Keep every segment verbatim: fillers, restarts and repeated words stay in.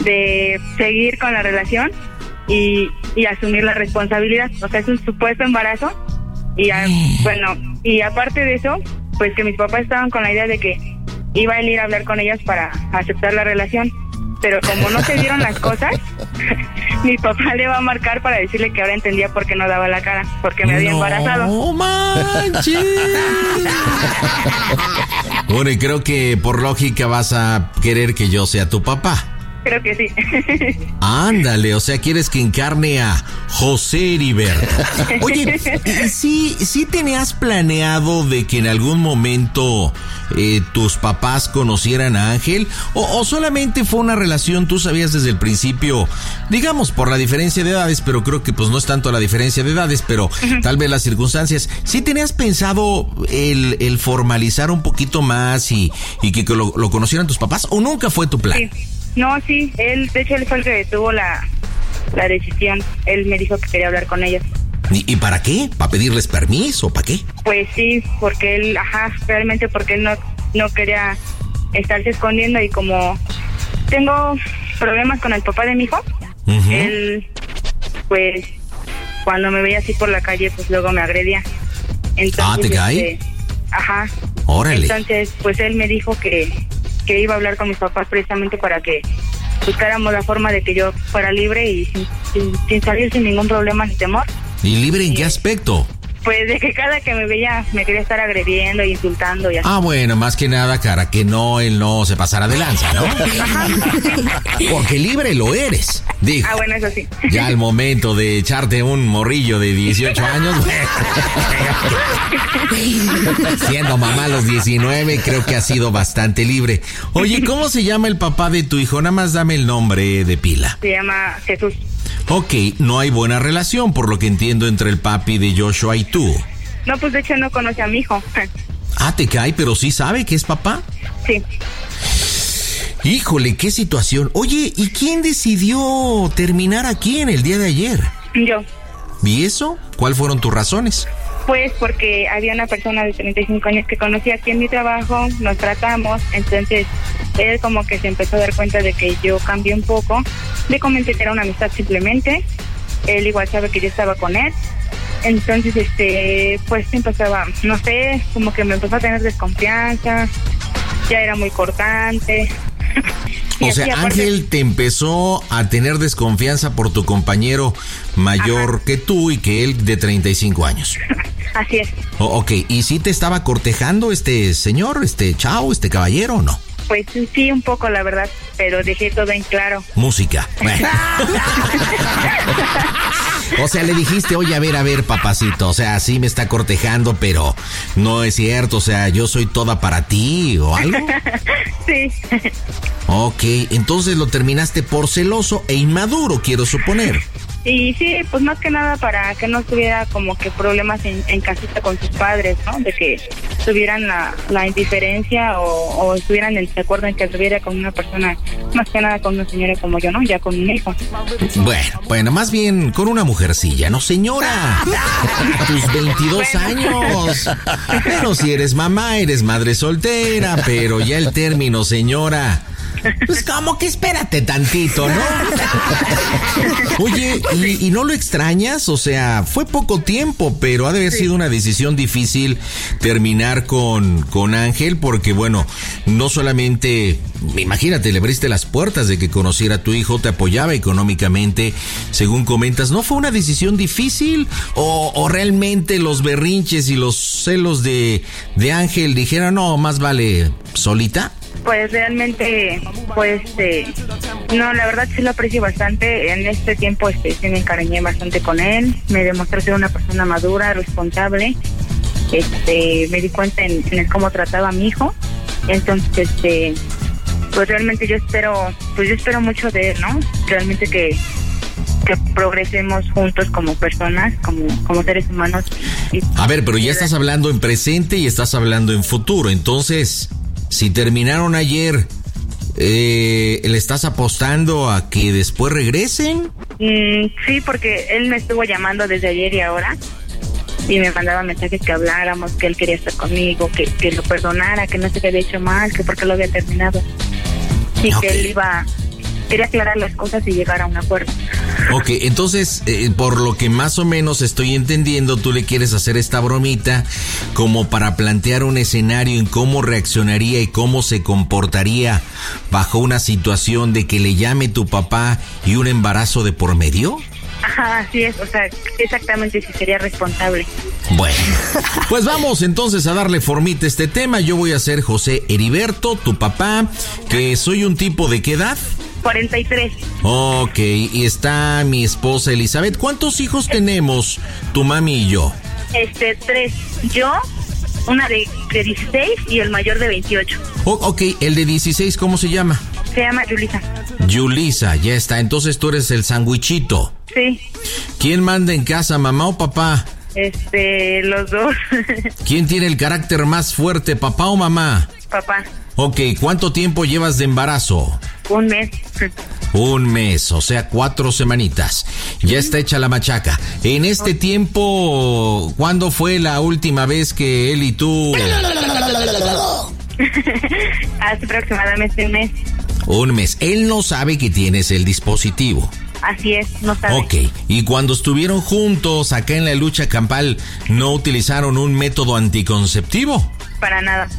de seguir con la relación y, y asumir la responsabilidad. O sea, es un supuesto embarazo y a, bueno, y aparte de eso, pues que mis papás estaban con la idea de que iba a ir a hablar con ellas para aceptar la relación, pero como no se dieron las cosas, mi papá le va a marcar para decirle que ahora entendía por qué no daba la cara, porque me había no embarazado. ¡No manches! Bueno, y creo que por lógica vas a querer que yo sea tu papá. Creo que sí. Ándale, o sea, quieres que encarne a José Heriberto. Oye, ¿sí, sí tenías planeado de que en algún momento eh, tus papás conocieran a Ángel? O, ¿O solamente fue una relación, tú sabías desde el principio, digamos por la diferencia de edades, pero creo que pues no es tanto la diferencia de edades, pero uh-huh. tal vez las circunstancias? ¿Sí tenías pensado el, el formalizar un poquito más y, y que lo, lo conocieran tus papás? ¿O nunca fue tu plan? Sí. No, sí, él, de hecho, él fue el que tuvo la, la decisión. Él me dijo que quería hablar con ellos. ¿Y, y para qué? ¿Para pedirles permiso? ¿Para qué? Pues sí, porque él, ajá, realmente porque él no, no quería estarse escondiendo y como tengo problemas con el papá de mi hijo, uh-huh. él, pues, cuando me veía así por la calle, pues luego me agredía. Entonces, ah, ¿te cae? Este, ajá. Órale. Entonces, pues él me dijo que... que iba a hablar con mis papás precisamente para que buscáramos la forma de que yo fuera libre y sin, sin, sin salir sin ningún problema ni temor. ¿Y libre en qué aspecto? Pues de que cada que me veía me quería estar agrediendo e insultando y así. Ah, bueno, más que nada, cara, que no, él no se pasara de lanza, ¿no? Ajá. Porque libre lo eres, dijo. Ah, bueno, eso sí. Ya al momento de echarte un morrillo de dieciocho años, siendo mamá a los diecinueve, creo que ha sido bastante libre. Oye, ¿cómo se llama el papá de tu hijo? Nada más dame el nombre de pila. Se llama Jesús. Ok, no hay buena relación, por lo que entiendo, entre el papi de Joshua y tú. No, pues de hecho no conoce a mi hijo. Ah, te cae, pero sí sabe que es papá. Sí. Híjole, qué situación. Oye, ¿y quién decidió terminar aquí en el día de ayer? Yo. ¿Y eso? ¿Cuáles fueron tus razones? Pues porque había una persona de treinta y cinco años que conocí aquí en mi trabajo, nos tratamos, entonces él como que se empezó a dar cuenta de que yo cambié un poco. Le comenté que era una amistad simplemente, él igual sabe que yo estaba con él, entonces este pues empezaba, no sé, como que me empezó a tener desconfianza, ya era muy cortante. O sea, aparte... Ángel te empezó a tener desconfianza por tu compañero mayor Ajá. que tú y que él de treinta y cinco años. Así es. Oh, ok, ¿y sí te estaba cortejando este señor, este chavo, este caballero o no? Pues sí, un poco, la verdad, pero dejé todo en claro. Música. Bueno. O sea, le dijiste, oye, a ver, a ver, papacito, o sea, sí me está cortejando, pero no es cierto, o sea, yo soy toda para ti, ¿o algo? Sí. Ok, entonces lo terminaste por celoso e inmaduro, quiero suponer. Y sí, pues más que nada para que no tuviera como que problemas en, en casita con sus padres, ¿no? De que tuvieran la, la indiferencia o, o estuvieran en desacuerdo en que estuviera con una persona, más que nada con una señora como yo, ¿no? Ya con un hijo. Bueno, bueno, más bien con una mujercilla, ¿no, señora? Tus veintidós bueno. años. Bueno, si eres mamá, eres madre soltera, pero ya el término, señora... Pues como que espérate tantito, ¿no? Oye, ¿y, ¿y no lo extrañas? O sea, fue poco tiempo, pero ha de haber sido una decisión difícil terminar con, con Ángel, porque bueno, no solamente, imagínate, le abriste las puertas de que conociera a tu hijo, te apoyaba económicamente, según comentas. ¿No fue una decisión difícil? ¿O, o realmente los berrinches y los celos de, de Ángel dijeron, no, más vale solita? Pues realmente, pues, eh, no, la verdad sí lo aprecio bastante. En este tiempo este, sí me encariñé bastante con él. Me demostró ser una persona madura, responsable. Este, me di cuenta en, en el cómo trataba a mi hijo. Entonces, este, pues realmente yo espero, pues yo espero mucho de él, ¿no? Realmente que, que progresemos juntos como personas, como, como seres humanos. Y, a ver, pero ya estás hablando en presente y estás hablando en futuro, entonces... Si terminaron ayer, eh, ¿le estás apostando a que después regresen? Mm, sí, porque él me estuvo llamando desde ayer y ahora y me mandaba mensajes que habláramos, que él quería estar conmigo, que, que lo perdonara, que no se había hecho mal, que porque lo había terminado y okay. que él iba quería aclarar las cosas y llegar a un acuerdo. Ok, entonces, eh, por lo que más o menos estoy entendiendo, tú le quieres hacer esta bromita como para plantear un escenario en cómo reaccionaría y cómo se comportaría bajo una situación de que le llame tu papá y un embarazo de por medio. Ajá, así es, o sea, exactamente si sería responsable. Bueno, pues vamos entonces a darle formita a este tema. Yo voy a ser José Heriberto, tu papá, que soy un tipo de ¿qué edad? cuarenta y tres. Ok, y está mi esposa Elizabeth. ¿Cuántos hijos tenemos tu mami y yo? Este, tres. Yo, una de, de dieciséis y el mayor de veintiocho. Oh, ok, el de dieciséis, ¿cómo se llama? Se llama Yulisa. Yulisa, ya está. Entonces tú eres el sandwichito. Sí. ¿Quién manda en casa, mamá o papá? Este, los dos. ¿Quién tiene el carácter más fuerte, papá o mamá? Papá. Ok, ¿cuánto tiempo llevas de embarazo? Un mes. Un mes, o sea, cuatro semanitas. Ya está hecha la machaca. En este tiempo, ¿cuándo fue la última vez que él y tú...? Hace aproximadamente un mes. Un mes. Él no sabe que tienes el dispositivo. Así es, no sabe. Ok, y cuando estuvieron juntos acá en la lucha campal, ¿no utilizaron un método anticonceptivo? Para nada.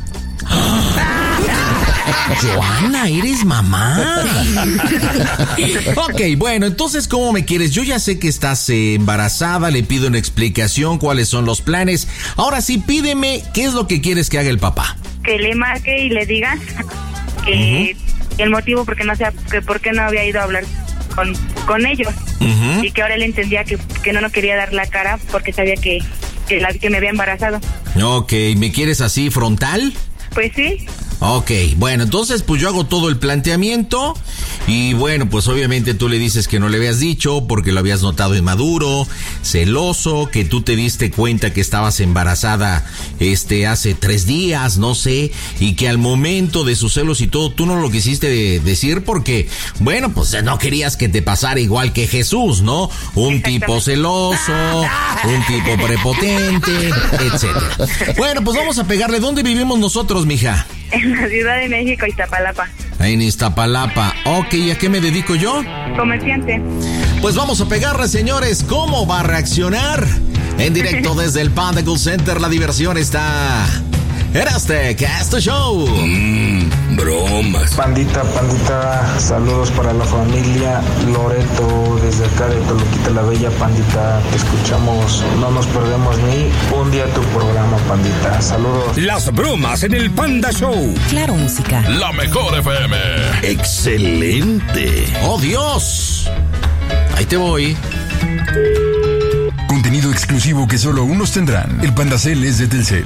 Joana, ¿eres mamá? Ok, bueno, entonces, ¿cómo me quieres? Yo ya sé que estás eh, embarazada, le pido una explicación, cuáles son los planes. Ahora sí, pídeme, ¿qué es lo que quieres que haga el papá? Que le marque y le diga que uh-huh. el motivo porque no sea, que por qué no había ido a hablar con, con ellos. Uh-huh. Y que ahora él entendía que, que no nos quería dar la cara porque sabía que, que, la, que me había embarazado. Ok, ¿me quieres así frontal? Pues sí. Ok, bueno, entonces pues yo hago todo el planteamiento y bueno, pues obviamente tú le dices que no le habías dicho porque lo habías notado inmaduro, celoso, que tú te diste cuenta que estabas embarazada este hace tres días, no sé, y que al momento de sus celos y todo tú no lo quisiste de decir porque, bueno, pues no querías que te pasara igual que Jesús, ¿no? Un tipo celoso, un tipo prepotente, etcétera. Bueno, pues vamos a pegarle. ¿Dónde vivimos nosotros, mija? En la Ciudad de México, Iztapalapa. En Iztapalapa. Ok, ¿y a qué me dedico yo? Comerciante. Pues vamos a pegarle, señores. ¿Cómo va a reaccionar? En directo desde el Panda Cool Center, la diversión está... Eraste, Cast Show. Mmm, bromas. Pandita, pandita, saludos para la familia Loreto, desde acá de Toluquita la Bella, pandita, te escuchamos, no nos perdemos ni un día tu programa, pandita, saludos. Las bromas en el Panda Show. Claro, música. La mejor F M. Excelente. ¡Oh, Dios! Ahí te voy. Contenido exclusivo que solo unos tendrán. El Pandacel es de Telcel.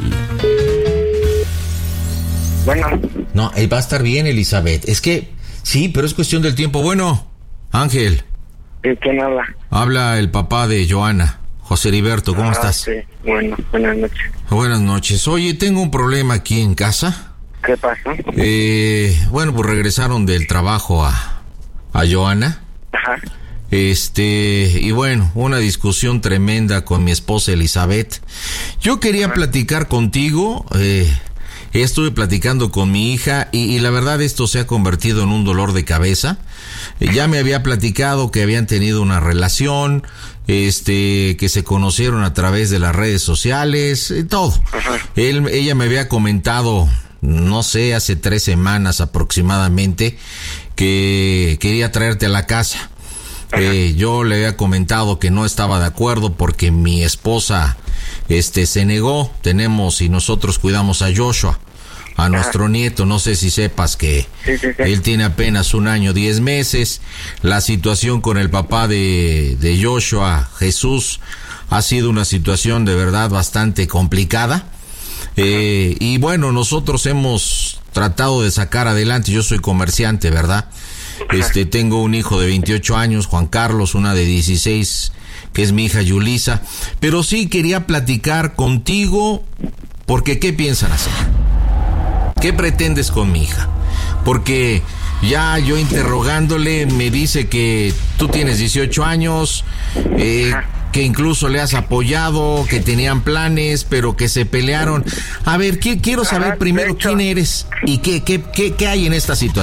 Bueno. No, él va a estar bien, Elizabeth. Es que, sí, pero es cuestión del tiempo. Bueno, Ángel. ¿Quién habla? Habla el papá de Joana, José Heriberto. ¿Cómo ah, estás? Sí, bueno, buenas noches. Buenas noches. Oye, tengo un problema aquí en casa. ¿Qué pasa? Eh, bueno, pues regresaron del trabajo a, a Joana. Ajá. Este, y bueno, una discusión tremenda con mi esposa Elizabeth. Yo quería Ajá. platicar contigo, eh... Estuve platicando con mi hija y, y la verdad esto se ha convertido en un dolor de cabeza. Ya me había platicado que habían tenido una relación, este, que se conocieron a través de las redes sociales, y todo. Él, ella me había comentado, no sé, hace tres semanas aproximadamente, que quería traerte a la casa. Eh, yo le había comentado que no estaba de acuerdo porque mi esposa este se negó. Tenemos y nosotros cuidamos a Joshua, a nuestro nieto. No sé si sepas que sí, sí, sí. él tiene apenas un año, diez meses. La situación con el papá de, de Joshua, Jesús, ha sido una situación de verdad bastante complicada. Eh, y bueno, nosotros hemos tratado de sacar adelante. Yo soy comerciante, ¿verdad? Este, tengo un hijo de veintiocho años, Juan Carlos, una de dieciséis, que es mi hija Yulisa. Pero sí quería platicar contigo, porque ¿qué piensan hacer? ¿Qué pretendes con mi hija? Porque ya yo interrogándole me dice que tú tienes dieciocho años, eh, que incluso le has apoyado, que tenían planes, pero que se pelearon. A ver, ¿qué, quiero saber primero quién eres y qué, qué, qué, qué hay en esta situación.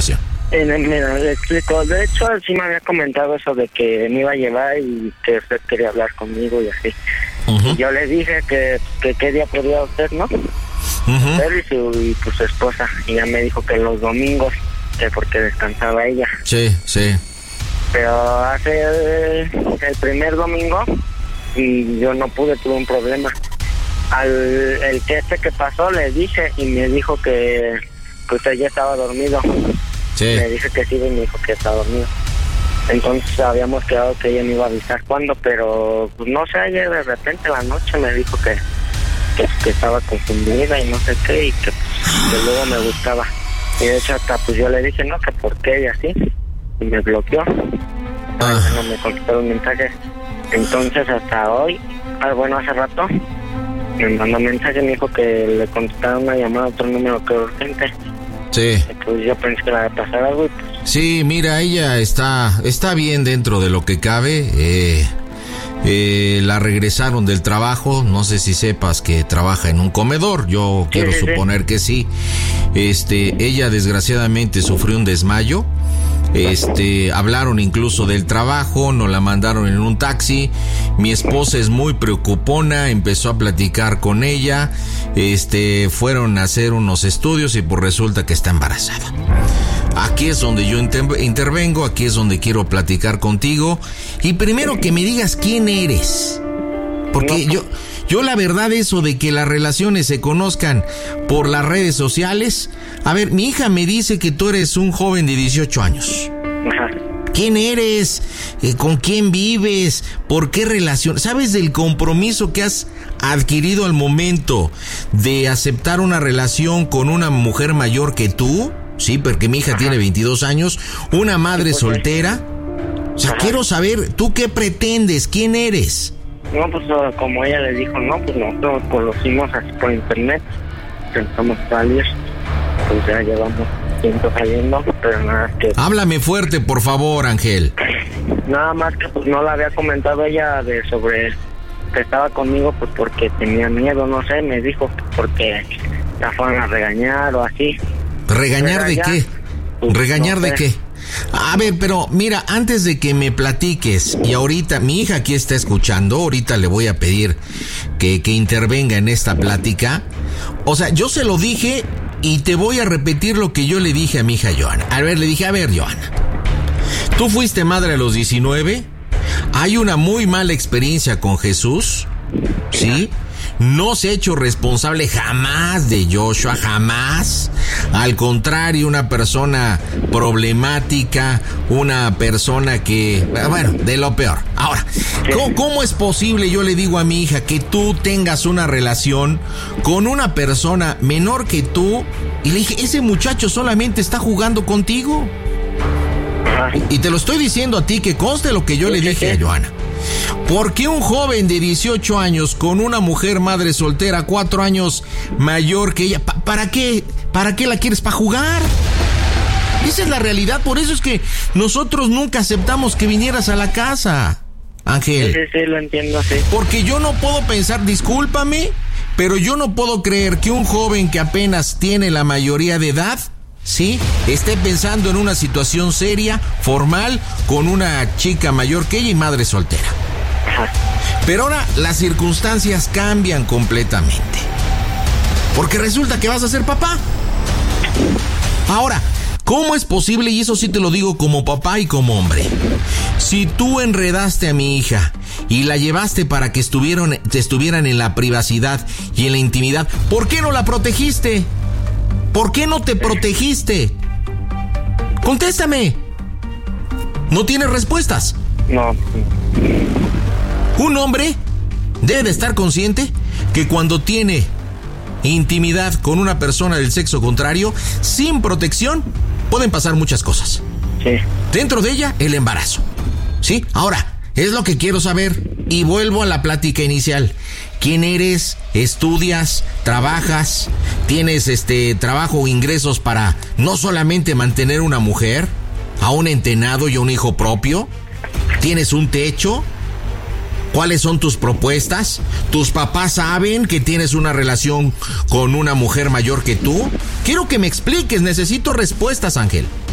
Eh, mira, le explico. De hecho, él sí me había comentado eso de que me iba a llevar y que usted quería hablar conmigo y así. Uh-huh. Y yo le dije que, que qué día podía usted, ¿no? Uh-huh. Él y su, y pues, su esposa. Y ya me dijo que los domingos, que porque descansaba ella. Sí, sí. Pero hace el, el primer domingo y yo no pude, tuve un problema. Al el que este que pasó le dije y me dijo que, que usted ya estaba dormido. Sí. Me dije que sí y me dijo que estaba dormido. Entonces habíamos quedado que ella me iba a avisar cuándo, pero pues, no sé, ayer de repente en la noche me dijo que, que, que estaba confundida y no sé qué, y que, pues, que luego me buscaba. Y de hecho hasta pues yo le dije no, que por qué y así, y me bloqueó. Ah. No me contestó un mensaje. Entonces hasta hoy, ah, bueno, hace rato, me mandó un mensaje y me dijo que le contestara una llamada a otro número que urgente. Sí. Pues yo pensé que le iba a pasar algo y pues... Sí, mira, ella está, está bien dentro de lo que cabe. Eh, eh, la regresaron del trabajo. No sé si sepas que trabaja en un comedor. Yo sí, quiero sí, suponer sí. que sí. Este, ella desgraciadamente sufrió un desmayo. Este, hablaron incluso del trabajo, nos la mandaron en un taxi. Mi esposa es muy preocupona, empezó a platicar con ella. Este, fueron a hacer unos estudios y pues resulta que está embarazada. Aquí es donde yo inter- intervengo, aquí es donde quiero platicar contigo. Y primero que me digas quién eres. Porque yo, yo la verdad eso de que las relaciones se conozcan por las redes sociales. A ver, mi hija me dice que tú eres un joven de dieciocho años. Ajá. ¿Quién eres? ¿Con quién vives? ¿Por qué relación? ¿Sabes del compromiso que has adquirido al momento de aceptar una relación con una mujer mayor que tú? Sí, porque mi hija Ajá. tiene veintidós años, una madre soltera. O sea, Ajá. quiero saber, ¿tú qué pretendes? ¿Quién eres? No, pues como ella le dijo, no, pues nosotros nos conocimos así por internet, intentamos salir, pues ya llevamos tiempo saliendo, pero nada que... Háblame fuerte, por favor, Ángel. Nada más que pues no le había comentado ella de sobre que estaba conmigo, pues porque tenía miedo, no sé, me dijo porque la fueron a regañar o así. ¿Regañar de qué? Pues, ¿Regañar no sé. de qué? A ver, pero mira, antes de que me platiques, y ahorita mi hija aquí está escuchando, ahorita le voy a pedir que, que intervenga en esta plática. O sea, yo se lo dije y te voy a repetir lo que yo le dije a mi hija Joana. A ver, le dije, a ver, Joana, tú fuiste madre a los diecinueve, hay una muy mala experiencia con Jesús, ¿sí? No se ha hecho responsable jamás de Joshua, jamás. Al contrario, una persona problemática, una persona que, bueno, de lo peor. Ahora, ¿cómo, cómo es posible, yo le digo a mi hija, que tú tengas una relación con una persona menor que tú? Y le dije, ese muchacho solamente está jugando contigo. Y te lo estoy diciendo a ti, que conste lo que yo le dije a Joana. ¿Por qué un joven de dieciocho años con una mujer madre soltera cuatro años mayor que ella? ¿Pa- ¿Para qué? ¿Para qué la quieres? ¿Para jugar? Esa es la realidad, por eso es que nosotros nunca aceptamos que vinieras a la casa, Ángel. Sí, sí, sí, lo entiendo, sí. Porque yo no puedo pensar, discúlpame, pero yo no puedo creer que un joven que apenas tiene la mayoría de edad, sí, esté pensando en una situación seria, formal, con una chica mayor que ella y madre soltera. Ajá. Pero ahora las circunstancias cambian completamente. Porque resulta que vas a ser papá. Ahora, ¿cómo es posible? Y eso sí te lo digo como papá y como hombre. Si tú enredaste a mi hija y la llevaste para que estuvieran, estuvieran en la privacidad y en la intimidad, ¿por qué no la protegiste? ¿Por qué no te protegiste? Contéstame. ¿No tienes respuestas? No. Un hombre debe de estar consciente que cuando tiene intimidad con una persona del sexo contrario, sin protección, pueden pasar muchas cosas. Sí. Dentro de ella, el embarazo. ¿Sí? Ahora, es lo que quiero saber. Y vuelvo a la plática inicial. ¿Quién eres? ¿Estudias? ¿Trabajas? ¿Tienes este trabajo o ingresos para no solamente mantener una mujer, a un entenado y a un hijo propio? ¿Tienes un techo? ¿Cuáles son tus propuestas? ¿Tus papás saben que tienes una relación con una mujer mayor que tú? Quiero que me expliques, necesito respuestas, Ángel.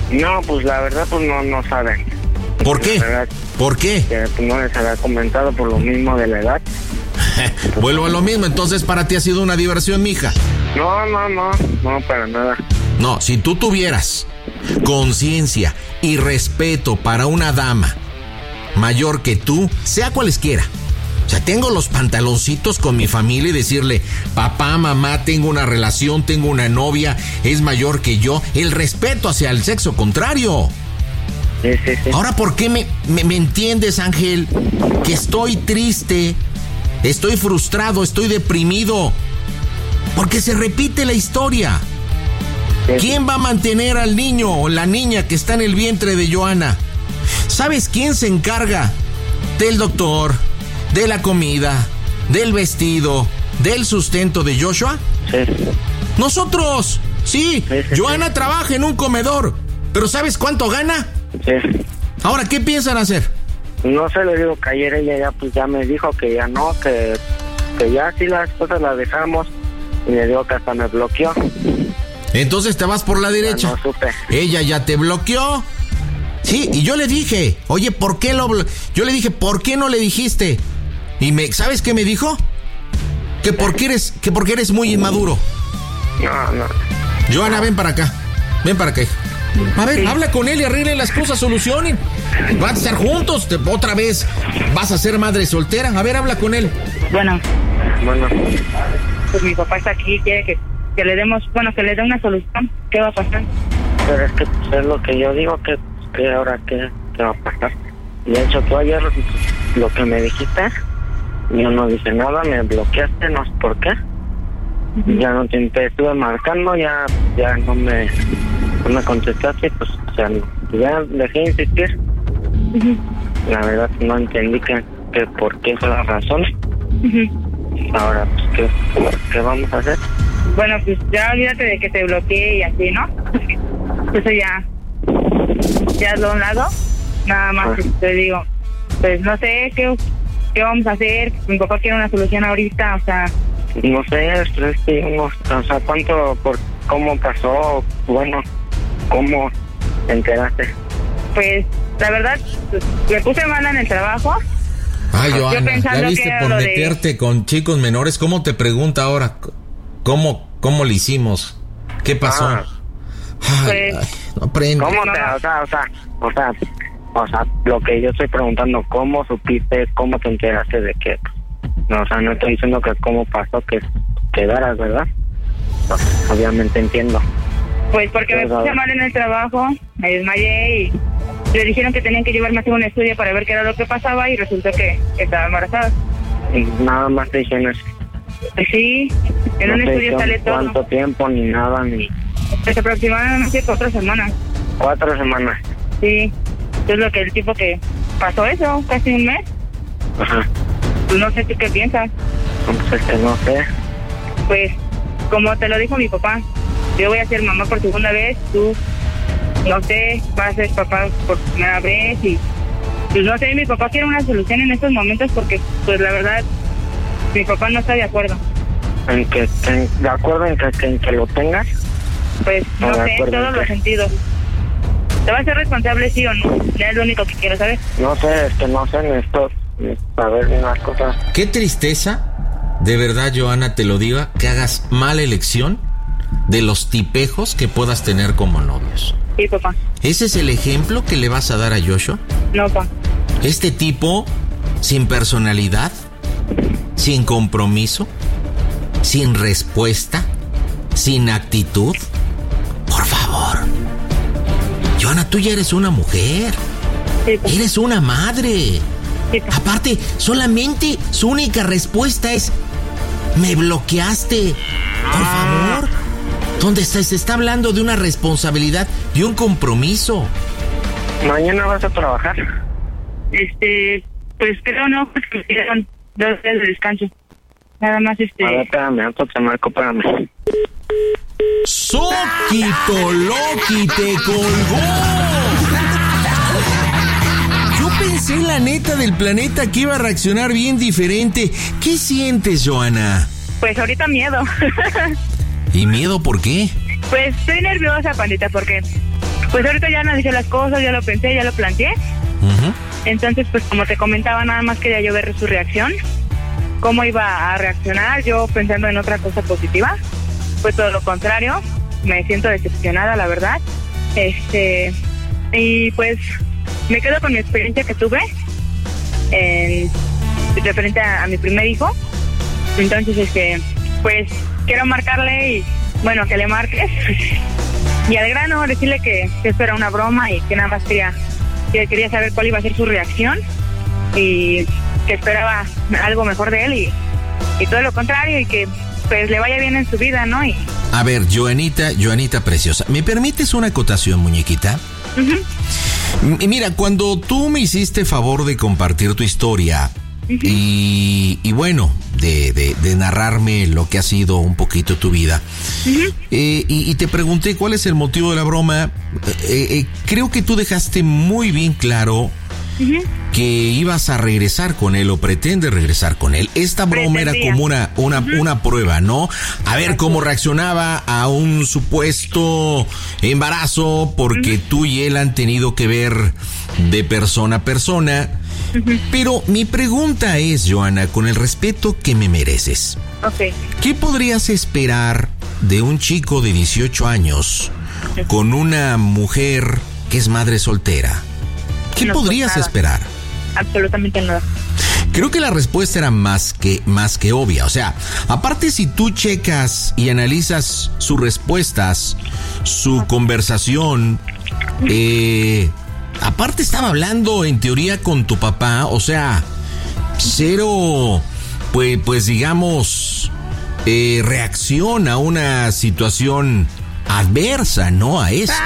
No, pues la verdad, pues no, no saben. ¿Por qué? Verdad, ¿Por qué? que, pues, no les había comentado por lo mismo de la edad. Vuelvo a lo mismo, entonces para ti ha sido una diversión, mija. No, no, no, no, para nada. No, si tú tuvieras conciencia y respeto para una dama mayor que tú, sea cualesquiera. O sea, tengo los pantaloncitos con mi familia y decirle, papá, mamá, tengo una relación, tengo una novia, es mayor que yo. El respeto hacia el sexo contrario. Sí, sí, sí. Ahora, ¿por qué me, me, me entiendes, Ángel? Que estoy triste, estoy frustrado, estoy deprimido. Porque se repite la historia. Sí. ¿Quién va a mantener al niño o la niña que está en el vientre de Joana? ¿Sabes quién se encarga del doctor, de la comida, del vestido, del sustento de Joshua? Sí. ¡Nosotros! Sí, Sí, sí, Joana sí. trabaja en un comedor, pero ¿sabes cuánto gana? Sí. Ahora, ¿qué piensan hacer? No sé, le digo que ayer ella ya, pues ya me dijo que ya no, que, que ya sí las cosas las dejamos. Y le digo que hasta me bloqueó. Entonces te vas por la derecha. Ya no supe. Ella ya te bloqueó. Sí, y yo le dije, oye, ¿por qué lo blo-? Yo le dije, ¿por qué no le dijiste? Y me, ¿sabes qué me dijo? Que porque eres, que porque eres muy inmaduro. No, no. Joana, ven para acá. Ven para acá, hija. A ver, Sí. habla con él y arreglen las cosas, solucionen. Van a estar juntos, te- otra vez vas a ser madre soltera. A ver, habla con él. Bueno, Bueno, pues mi papá está aquí, quiere que, que le demos, bueno, que le dé una solución. ¿Qué va a pasar? pero es que pues, es lo que yo digo, que, que ahora qué, qué va a pasar. Y de hecho tú ayer lo que me dijiste, yo no dije nada, me bloqueaste, no sé por qué. Ya no te, te estuve marcando, ya ya no me, no me contestaste, pues o sea, ya dejé de insistir. Ujú, La verdad no entendí que, que por qué fue la razón. ujú. Ahora, pues, ¿qué, qué vamos a hacer? Bueno, pues ya olvídate de que te bloqueé y así, ¿no? Eso ya, ya de un lado. Nada más Ah. te digo, pues no sé qué, qué vamos a hacer. Mi papá quiere una solución ahorita, o sea, No sé, es que no, o sea, cuánto, por cómo pasó, bueno, cómo te enteraste. pues la verdad, pues, le puse mano en el trabajo. Ay, Yo Joana, pensando ¿ya que viste era por lo de- meterte con chicos menores? ¿Cómo te pregunta ahora? ¿Cómo, cómo le hicimos? ¿Qué pasó? Ah. Ay, Pues- ay, no aprende. ¿Cómo te, o sea, o sea, o sea, o sea, lo que yo estoy preguntando, ¿cómo supiste, cómo te enteraste de que, no, o sea, no estoy diciendo que cómo pasó que quedaras, ¿verdad? No, obviamente entiendo. Pues porque me Pues, a puse ver. mal en el trabajo, me desmayé y le dijeron que tenían que llevarme a hacer un estudio para ver qué era lo que pasaba y resultó que, que estaba embarazada. Y nada más te dijeron eso. Pues sí, en No un te estudio dijeron sale todo. cuánto tiempo, ni nada, ni Pues aproximadamente cuatro semanas. cuatro semanas. Sí, es lo que el tipo que pasó eso, casi un mes. Ajá. Pues no sé tú qué piensas. Pues es que no sé. Pues como te lo dijo mi papá, yo voy a ser mamá por segunda vez, tú, no sé, vas a ser papá por primera vez y pues no sé, mi papá quiere una solución en estos momentos porque pues la verdad mi papá no está de acuerdo. En que, en- de acuerdo en que, que, en que lo tengas. Pues no No, de sé, en acuerdo, todos los ¿qué? sentidos. ¿Te vas a ser responsable sí o no? Ya es lo único que quiero saber. No sé, es que no sé, necesito saber unas cosas. Qué tristeza, de verdad, Joana, te lo diga, que hagas mala elección de los tipejos que puedas tener como novios. Sí, papá. ¿Ese es el ejemplo que le vas a dar a Joshua? No, papá. Este tipo sin personalidad, sin compromiso, sin respuesta, sin actitud. Por favor. Joana, tú ya eres una mujer. Sí, papá. Eres una madre. Sí, papá. Aparte, solamente su única respuesta es: me bloqueaste. Por favor. Donde está, se está hablando de una responsabilidad y un compromiso. ¿Mañana vas a trabajar? Este, pues creo no, pues que me dieron dos días de descanso. Nada más este... A ver, espérame, antes te marco, espérame. ¡Soquito Loki te colgó! Yo pensé, la neta del planeta, que iba a reaccionar bien diferente. ¿Qué sientes, Joana? Pues ahorita miedo. ¿Y miedo por qué? Pues estoy nerviosa, pandita, porque pues ahorita ya analicé las cosas, ya lo pensé, ya lo planteé. Uh-huh. Entonces, pues como te comentaba, nada más quería yo ver su reacción, cómo iba a reaccionar, yo pensando en otra cosa positiva. Fue todo lo contrario, me siento decepcionada, la verdad. Este, y pues me quedo con mi experiencia que tuve en referente a, a mi primer hijo. Entonces, este, pues quiero marcarle y, bueno, que le marques. Y al grano, decirle que, que esto era una broma y que nada más quería, que quería saber cuál iba a ser su reacción y que esperaba algo mejor de él y, y todo lo contrario, y que pues le vaya bien en su vida, ¿no? Y... A ver, Joanita, Joanita preciosa, ¿me permites una acotación, muñequita? Uh-huh. Y mira, cuando tú me hiciste favor de compartir tu historia, uh-huh, y, y bueno, de, de, de narrarme lo que ha sido un poquito tu vida, uh-huh, eh, y, y te pregunté cuál es el motivo de la broma, eh, eh, creo que tú dejaste muy bien claro, uh-huh, que ibas a regresar con él o pretendes regresar con él. Esta broma Pretendía. era como una, una, uh-huh, una prueba, ¿no? A ver cómo reaccionaba a un supuesto embarazo, porque uh-huh, tú y él han tenido que ver de persona a persona. Uh-huh. Pero mi pregunta es, Joana, con el respeto que me mereces, okay, ¿qué podrías esperar de un chico de dieciocho años uh-huh, con una mujer que es madre soltera? ¿Qué no, podrías pues esperar? Absolutamente nada. Creo que la respuesta era más que, más que obvia. O sea, aparte, si tú checas y analizas sus respuestas, su conversación, eh, aparte estaba hablando en teoría con tu papá, o sea, cero, pues, pues digamos, eh, reacción a una situación adversa, ¿no? A esto.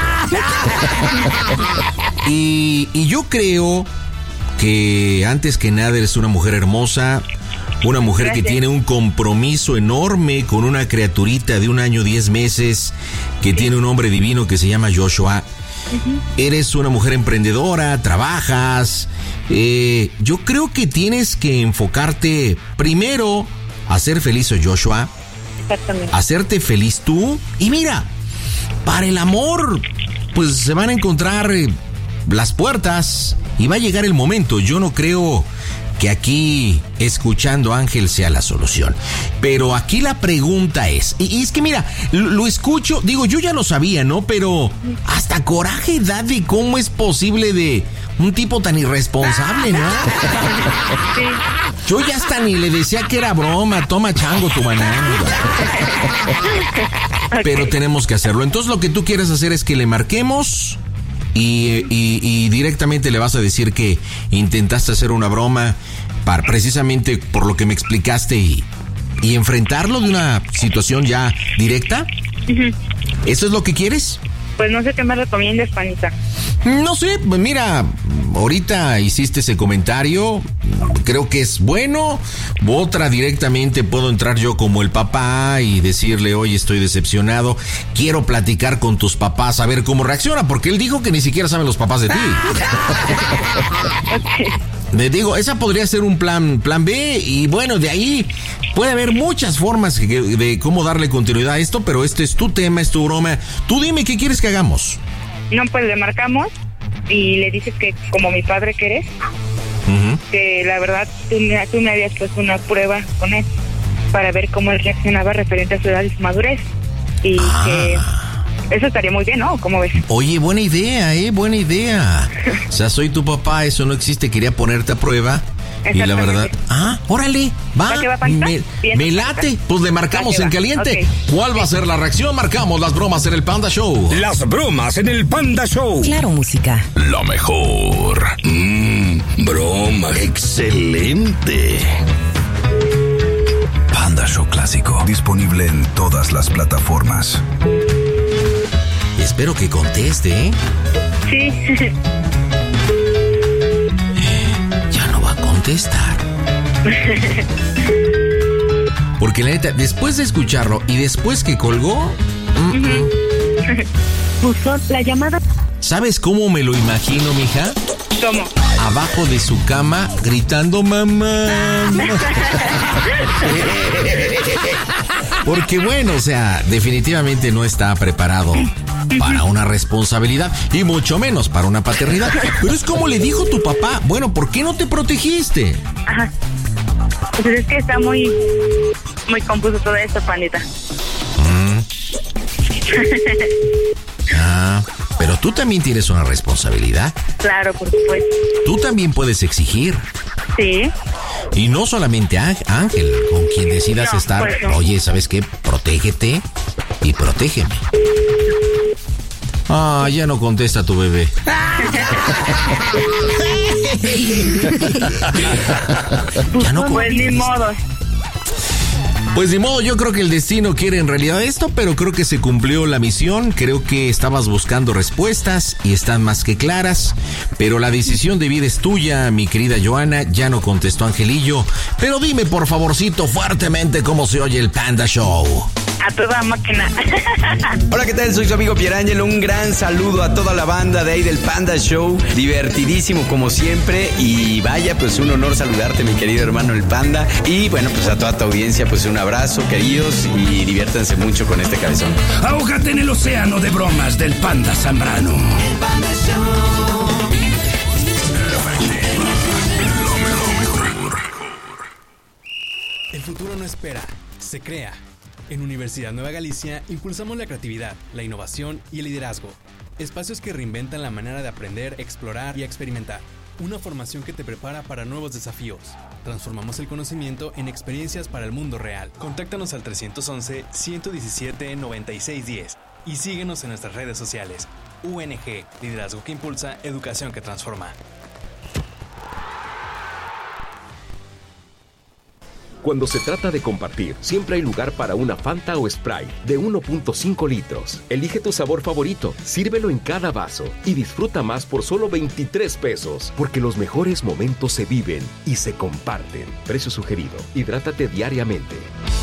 y, y yo creo que antes que nada eres una mujer hermosa, una mujer Gracias. que tiene un compromiso enorme con una criaturita de un año, diez meses, que sí. tiene un hombre divino que se llama Joshua. Uh-huh. Eres una mujer emprendedora, trabajas. Eh, yo creo que tienes que enfocarte primero a hacer feliz a Joshua. Exactamente. Hacerte feliz tú. Y mira, para el amor, pues se van a encontrar eh, las puertas y va a llegar el momento. Yo no creo que aquí escuchando a Ángel sea la solución. Pero aquí la pregunta es, y, y es que mira, lo, lo escucho, digo, yo ya lo sabía, ¿no? Pero hasta coraje da de cómo es posible de un tipo tan irresponsable, ¿no? Sí. Yo ya hasta ni le decía que era broma, toma chango tu banana. Okay. Pero tenemos que hacerlo. Entonces lo que tú quieres hacer es que le marquemos y, y, y directamente le vas a decir que intentaste hacer una broma para, precisamente por lo que me explicaste y, y enfrentarlo de una situación ya directa. Uh-huh. ¿Eso es lo que quieres? Pues no sé qué me recomiendas, panita. No sé, pues mira, ahorita hiciste ese comentario, creo que es bueno. Otra, directamente puedo entrar yo como el papá y decirle, oye, estoy decepcionado, quiero platicar con tus papás a ver cómo reacciona, porque él dijo que ni siquiera saben los papás de ti. Okay. Le digo, esa podría ser un plan, plan B, y bueno, de ahí puede haber muchas formas de, de cómo darle continuidad a esto, pero este es tu tema, es tu broma. Tú dime, ¿qué quieres que hagamos? No, pues le marcamos y le dices que como mi padre que eres, uh-huh, que la verdad tú me, tú me habías puesto una prueba con él para ver cómo él reaccionaba referente a su edad y su madurez, y ah. que eso estaría muy bien, ¿no? ¿Cómo ves? Oye, buena idea, ¿eh? Buena idea. O sea, soy tu papá, eso no existe, quería ponerte a prueba. Y la verdad, ah, órale, va, ¿Va va me, me late, pues le marcamos en caliente. Okay. ¿Cuál va a ser la reacción? Marcamos las bromas en el Panda Show. Las bromas en el Panda Show. Claro, música. Lo mejor. Mmm, broma. Excelente. Panda Show clásico, disponible en todas las plataformas. Espero que conteste, ¿eh? Sí. Contestar. Porque la neta, después de escucharlo y después que colgó, uh-uh. puso la llamada. ¿Sabes cómo me lo imagino, mija? ¿Cómo? Abajo de su cama gritando mamá. Porque bueno, o sea, definitivamente no está preparado para una responsabilidad y mucho menos para una paternidad. Pero es como le dijo tu papá, bueno, ¿por qué no te protegiste? Ajá. Pues es que está muy, muy confuso todo esto, pandita. Mm. Ah, pero tú también tienes una responsabilidad. Claro, por supuesto. Tú también puedes exigir. Sí. Y no solamente a Ángel, con quien decidas no, estar. Pues no. Oye, ¿sabes qué? Protégete y protégeme. Ah, ya no contesta tu bebé. Ya no Pues ni modo. Pues ni modo, yo creo que el destino quiere en realidad esto, pero creo que se cumplió la misión. Creo que estabas buscando respuestas y están más que claras. Pero la decisión de vida es tuya, mi querida Joana. Ya no contestó Angelillo. Pero dime, por favorcito, fuertemente cómo se oye el Panda Show. A toda máquina. Hola, ¿qué tal? Soy su amigo Pierángel. Un gran saludo a toda la banda de ahí del Panda Show. Divertidísimo como siempre. Y vaya, pues un honor saludarte, mi querido hermano el Panda. Y bueno, pues a toda tu audiencia, pues un abrazo, queridos. Y diviértanse mucho con este cabezón. Ahógate en el océano de bromas del Panda Zambrano. El Panda Show. El futuro no espera, se crea. En Universidad Nueva Galicia impulsamos la creatividad, la innovación y el liderazgo. Espacios que reinventan la manera de aprender, explorar y experimentar. Una formación que te prepara para nuevos desafíos. Transformamos el conocimiento en experiencias para el mundo real. Contáctanos al tres once, ciento diecisiete, noventa y seis diez y síguenos en nuestras redes sociales. U N G, liderazgo que impulsa, educación que transforma. Cuando se trata de compartir, siempre hay lugar para una Fanta o Sprite de uno punto cinco litros. Elige tu sabor favorito, sírvelo en cada vaso y disfruta más por solo veintitrés pesos. Porque los mejores momentos se viven y se comparten. Precio sugerido. Hidrátate diariamente.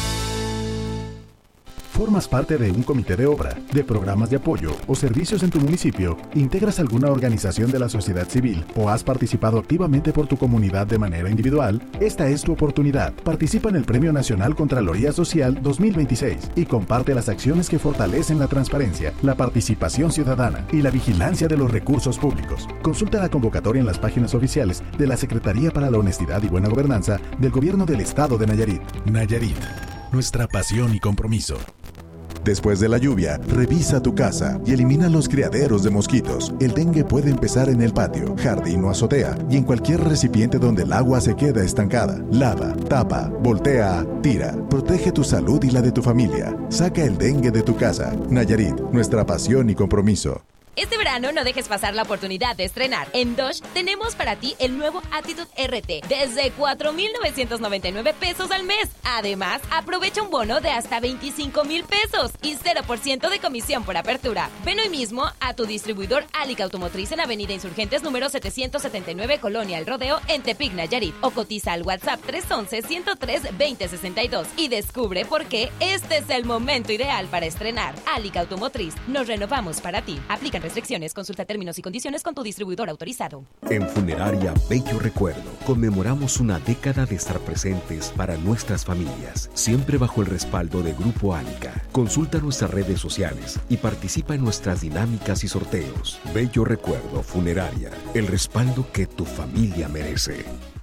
¿Formas parte de un comité de obra, de programas de apoyo o servicios en tu municipio? ¿Integras alguna organización de la sociedad civil o has participado activamente por tu comunidad de manera individual? Esta es tu oportunidad. Participa en el Premio Nacional Contraloría Social dos mil veintiséis y comparte las acciones que fortalecen la transparencia, la participación ciudadana y la vigilancia de los recursos públicos. Consulta la convocatoria en las páginas oficiales de la Secretaría para la Honestidad y Buena Gobernanza del Gobierno del Estado de Nayarit. Nayarit, nuestra pasión y compromiso. Después de la lluvia, revisa tu casa y elimina los criaderos de mosquitos. El dengue puede empezar en el patio, jardín o azotea y en cualquier recipiente donde el agua se queda estancada. Lava, tapa, voltea, tira. Protege tu salud y la de tu familia. Saca el dengue de tu casa. Nayarit, nuestra pasión y compromiso. Este verano no dejes pasar la oportunidad de estrenar. En Dodge tenemos para ti el nuevo Attitude R T desde cuatro mil novecientos noventa y nueve pesos al mes. Además, aprovecha un bono de hasta veinticinco mil pesos y cero por ciento de comisión por apertura. Ven hoy mismo a tu distribuidor Alica Automotriz en Avenida Insurgentes número setecientos setenta y nueve, Colonia El Rodeo, en Tepic, Nayarit. O cotiza al WhatsApp tres once, ciento tres, veinte sesenta y dos y descubre por qué este es el momento ideal para estrenar. Alica Automotriz, nos renovamos para ti. Aplican restricciones, consulta términos y condiciones con tu distribuidor autorizado. En Funeraria Bello Recuerdo, conmemoramos una década de estar presentes para nuestras familias, siempre bajo el respaldo de Grupo Ánica. Consulta nuestras redes sociales y participa en nuestras dinámicas y sorteos. Bello Recuerdo Funeraria, el respaldo que tu familia merece.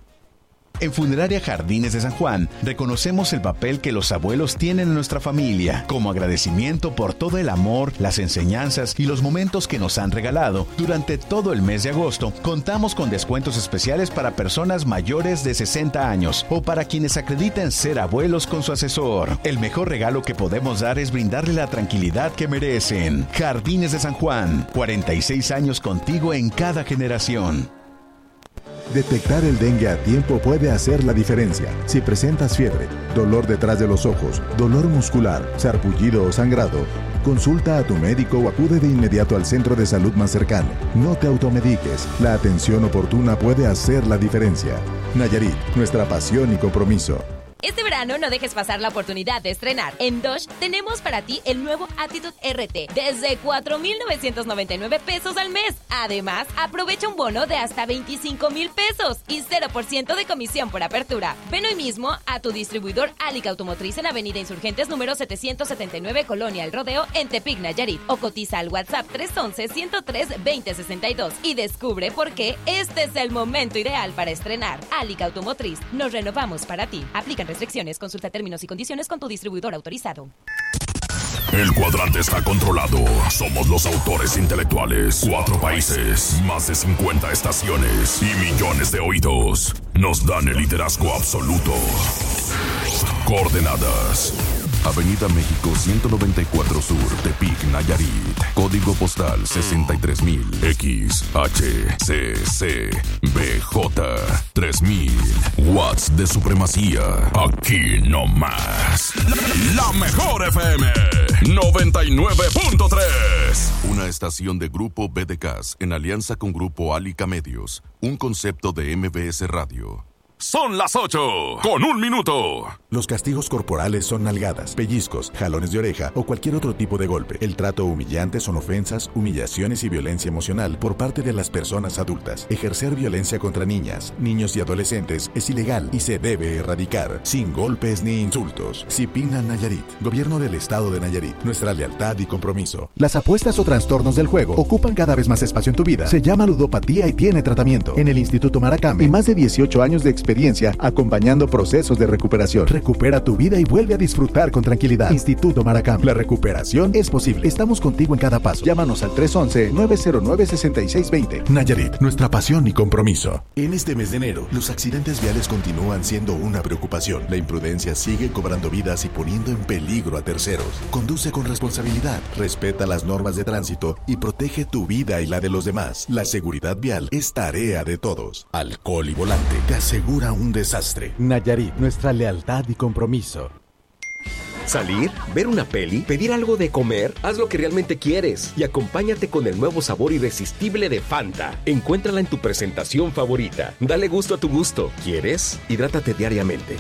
En Funeraria Jardines de San Juan, reconocemos el papel que los abuelos tienen en nuestra familia, como agradecimiento por todo el amor, las enseñanzas y los momentos que nos han regalado. Durante todo el mes de agosto, contamos con descuentos especiales para personas mayores de sesenta años o para quienes acrediten ser abuelos con su asesor. El mejor regalo que podemos dar es brindarle la tranquilidad que merecen. Jardines de San Juan, cuarenta y seis años contigo en cada generación. Detectar el dengue a tiempo puede hacer la diferencia. Si presentas fiebre, dolor detrás de los ojos, dolor muscular, sarpullido o sangrado, consulta a tu médico o acude de inmediato al centro de salud más cercano. No te automediques. La atención oportuna puede hacer la diferencia. Nayarit, nuestra pasión y compromiso. Este verano no dejes pasar la oportunidad de estrenar. En Dodge tenemos para ti el nuevo Attitude R T desde cuatro mil novecientos noventa y nueve pesos al mes. Además, aprovecha un bono de hasta veinticinco mil pesos y cero por ciento de comisión por apertura. Ven hoy mismo a tu distribuidor Alica Automotriz en Avenida Insurgentes número setecientos setenta y nueve, Colonia El Rodeo, en Tepic, Nayarit. O cotiza al WhatsApp tres once, ciento tres, veinte sesenta y dos y descubre por qué este es el momento ideal para estrenar. Alica Automotriz, nos renovamos para ti. Aplican restricciones, consulta términos y condiciones con tu distribuidor autorizado. El cuadrante está controlado. Somos los autores intelectuales. Cuatro países, más de cincuenta estaciones y millones de oídos nos dan el liderazgo absoluto. Coordenadas: Avenida México ciento noventa y cuatro Sur, Tepic, Nayarit. Código postal sesenta y tres mil. X, H, C, C, B, J, tres mil. Watts de supremacía. Aquí no más. La mejor F M noventa y nueve punto tres. Una estación de Grupo B D K S en alianza con Grupo Alica Medios. Un concepto de M B S Radio. Son las ocho, con un minuto. Los castigos corporales son nalgadas, pellizcos, jalones de oreja o cualquier otro tipo de golpe. El trato humillante son ofensas, humillaciones y violencia emocional por parte de las personas adultas. Ejercer violencia contra niñas, niños y adolescentes es ilegal y se debe erradicar, sin golpes ni insultos. Cipina Nayarit, Gobierno del Estado de Nayarit. Nuestra lealtad y compromiso. Las apuestas o trastornos del juego ocupan cada vez más espacio en tu vida. Se llama ludopatía y tiene tratamiento. En el Instituto Maracame, y más de dieciocho años de experiencia acompañando procesos de recuperación. Recupera tu vida y vuelve a disfrutar con tranquilidad. Instituto Maracam. La recuperación es posible. Estamos contigo en cada paso. Llámanos al tres once, nueve cero nueve, seis seis dos cero. Nayarit, nuestra pasión y compromiso. En este mes de enero, los accidentes viales continúan siendo una preocupación. La imprudencia sigue cobrando vidas y poniendo en peligro a terceros. Conduce con responsabilidad, respeta las normas de tránsito y protege tu vida y la de los demás. La seguridad vial es tarea de todos. Alcohol y volante te asegura un desastre. Nayarit, nuestra lealtad y compromiso. Salir, ver una peli, pedir algo de comer, haz lo que realmente quieres y acompáñate con el nuevo sabor irresistible de Fanta. Encuéntrala en tu presentación favorita. Dale gusto a tu gusto. ¿Quieres? Hidrátate diariamente.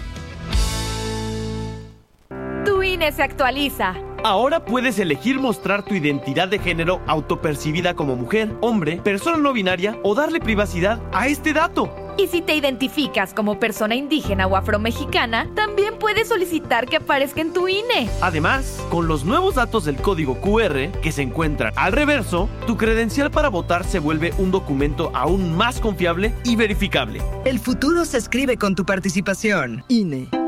Tu I N E se actualiza. Ahora puedes elegir mostrar tu identidad de género autopercibida como mujer, hombre, persona no binaria o darle privacidad a este dato. Y si te identificas como persona indígena o afromexicana, también puedes solicitar que aparezca en tu I N E. Además, con los nuevos datos del código Q R que se encuentran al reverso, tu credencial para votar se vuelve un documento aún más confiable y verificable. El futuro se escribe con tu participación. I N E.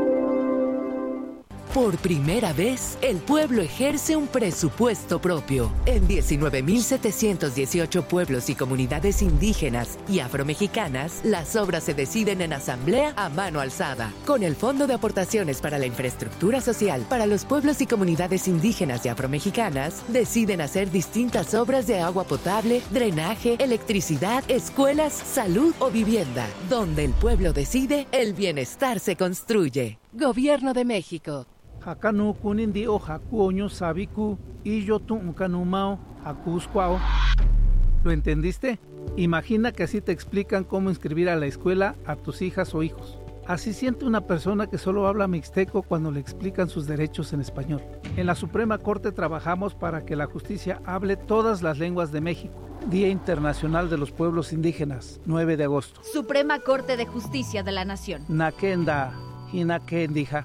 Por primera vez, el pueblo ejerce un presupuesto propio. En diecinueve mil setecientos dieciocho pueblos y comunidades indígenas y afromexicanas, las obras se deciden en asamblea a mano alzada. Con el Fondo de Aportaciones para la Infraestructura Social para los pueblos y comunidades indígenas y afromexicanas, deciden hacer distintas obras de agua potable, drenaje, electricidad, escuelas, salud o vivienda. Donde el pueblo decide, el bienestar se construye. Gobierno de México. Hakanu kunindi o hakuoño sabiku y yo tu kanumao hakuskwao. ¿Lo entendiste? Imagina que así te explican cómo inscribir a la escuela a tus hijas o hijos. Así siente una persona que solo habla mixteco cuando le explican sus derechos en español. En la Suprema Corte trabajamos para que la justicia hable todas las lenguas de México. Día Internacional de los Pueblos Indígenas, nueve de agosto. Suprema Corte de Justicia de la Nación. Nakenda, Hinakendija.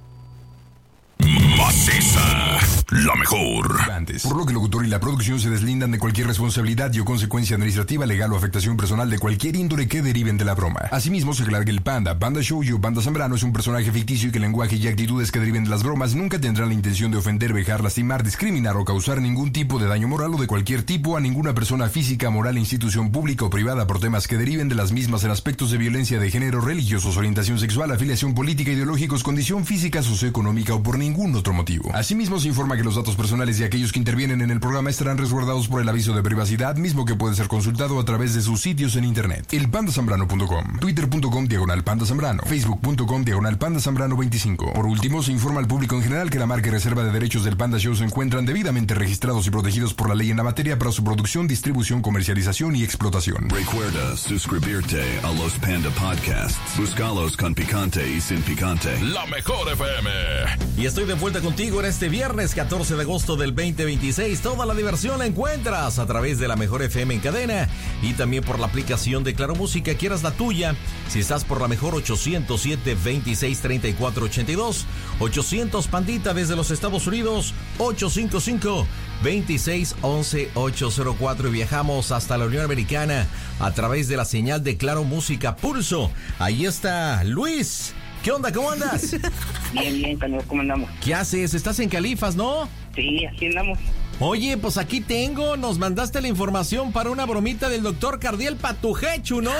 Maciza, la mejor. Por lo que el locutor y la producción se deslindan de cualquier responsabilidad y o consecuencia administrativa, legal o afectación personal de cualquier índole que deriven de la broma. Asimismo, se aclara que el Panda, Panda Show y o Panda Zambrano es un personaje ficticio y que el lenguaje y actitudes que deriven de las bromas nunca tendrán la intención de ofender, vejar, lastimar, discriminar o causar ningún tipo de daño moral o de cualquier tipo a ninguna persona física, moral, institución pública o privada por temas que deriven de las mismas en aspectos de violencia de género, religiosos, orientación sexual, afiliación política, ideológicos, condición física, socioeconómica o por ningún otro motivo. Asimismo, se informa informa que los datos personales de aquellos que intervienen en el programa estarán resguardados por el aviso de privacidad, mismo que puede ser consultado a través de sus sitios en internet. el panda zambrano punto com, twitter punto com diagonal panda zambrano, facebook punto com diagonal panda zambrano veinticinco. Por último, se informa al público en general que la marca y reserva de derechos del Panda Show se encuentran debidamente registrados y protegidos por la ley en la materia para su producción, distribución, comercialización y explotación. Recuerda suscribirte a los Panda Podcasts. Búscalos con picante y sin picante. La mejor F M. Y estoy de vuelta contigo en este viernes catorce de agosto del veinte veintiséis. Toda la diversión la encuentras a través de la mejor F M en cadena y también por la aplicación de Claro Música. Quieras la tuya. Si estás por la mejor, ochocientos siete, veintiséis, treinta y cuatro ochenta y dos. ochocientos Pandita desde los Estados Unidos. ochocientos cincuenta y cinco, veintiséis, once, ochocientos cuatro. Y viajamos hasta la Unión Americana a través de la señal de Claro Música Pulso. Ahí está Luis. ¿Qué onda? ¿Cómo andas? Bien, bien, ¿cómo andamos? ¿Qué haces? ¿Estás en Califas, no? Sí, aquí andamos. Oye, pues aquí tengo, nos mandaste la información para una bromita del doctor Cardiel Patujechu, ¿no?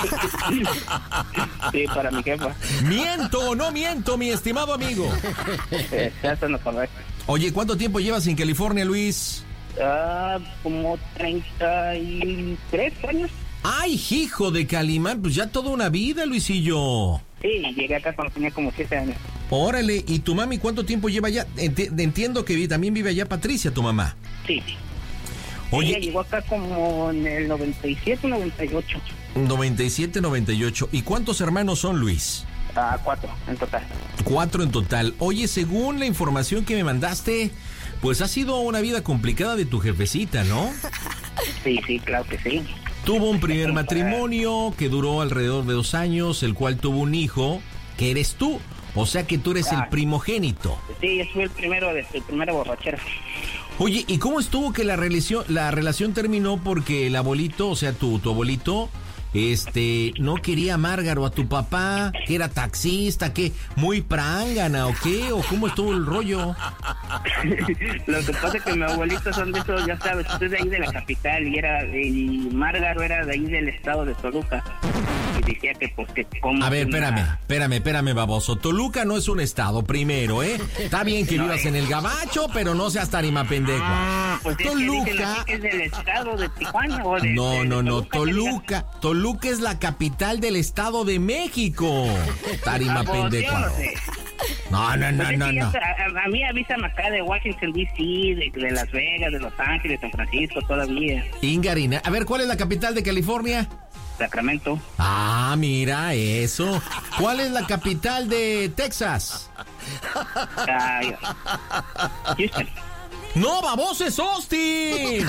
Sí, para mi jefa. ¿Miento o no miento, mi estimado amigo? Eh, eso no correcto. Oye, ¿cuánto tiempo llevas en California, Luis? Ah, como treinta y tres años. ¡Ay, hijo de Calimán! Pues ya toda una vida, Luisillo. Sí, llegué acá cuando tenía como siete años. Órale, ¿y tu mami cuánto tiempo lleva allá? Enti- entiendo que también vive allá Patricia, tu mamá. Sí. Oye, ella llegó acá como en el noventa y siete, noventa y ocho. noventa y siete, noventa y ocho. ¿Y cuántos hermanos son, Luis? Ah, cuatro en total. Cuatro en total. Oye, según la información que me mandaste, pues ha sido una vida complicada de tu jefecita, ¿no? Sí, sí, claro que sí. Tuvo un primer matrimonio que duró alrededor de dos años, el cual tuvo un hijo, que eres tú. O sea que tú eres ah, el primogénito. Sí, yo fui el primero de el primero borrachero. Oye, ¿y cómo estuvo que la relación, la relación terminó porque el abuelito, o sea, tu, tu abuelito, este, no quería a Márgaro, a tu papá, que era taxista, que muy prángana, o qué, o cómo estuvo el rollo? Lo que pasa es que mi abuelito son de esos, ya sabes, es de ahí de la capital, y era, y Márgaro era de ahí del estado de Toluca. Y decía que pues que como a ver, una... espérame, espérame, espérame, baboso. Toluca no es un estado, primero, ¿eh? Está bien que no, vivas eh. en el Gabacho, pero no seas tarima pendejo. Ah, pues Toluca... Es que, dicen que es del estado de Tijuana o de... No, de, no, de no, Toluca, Toluca, Toluca es la capital del estado de México. Tarima pendejo. No, sé. no, no, no, pues no, no. A, a mí avísame acá de Washington D C, de, de Las Vegas, de Los Ángeles, San Francisco, todavía. Ingarina, a ver, ¿cuál es la capital de California? Sacramento. Ah, mira eso. ¿Cuál es la capital de Texas? Uh, Houston. ¡No, baboso, es Austin!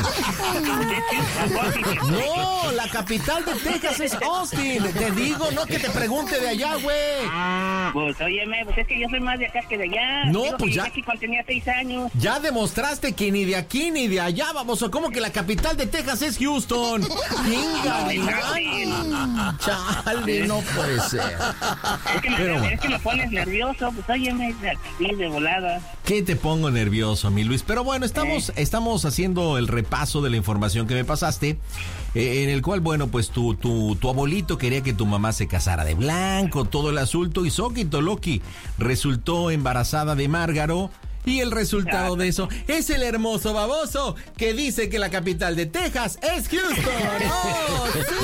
No, la capital de Texas es Austin. Te digo, no que te pregunte de allá, güey. Pues óyeme, pues es que yo soy más de acá que de allá. No, Digo pues ya. Aquí cuando tenía seis años. Ya demostraste que ni de aquí ni de allá, baboso. ¿Cómo que la capital de Texas es Houston? ¡Venga! Chale, no puede ser. Es que, me, Pero, es que me pones nervioso, pues óyeme, así de volada. ¿Qué te pongo nervioso, mi Luis? Pero bueno, estamos, eh. estamos haciendo el repaso de la información que me pasaste, eh, en el cual, bueno, pues tu, tu, tu abuelito quería que tu mamá se casara de blanco, todo el asunto, y Soquito Loki resultó embarazada de Márgaro. Y el resultado de eso es el hermoso baboso que dice que la capital de Texas es Houston. ¡Oh,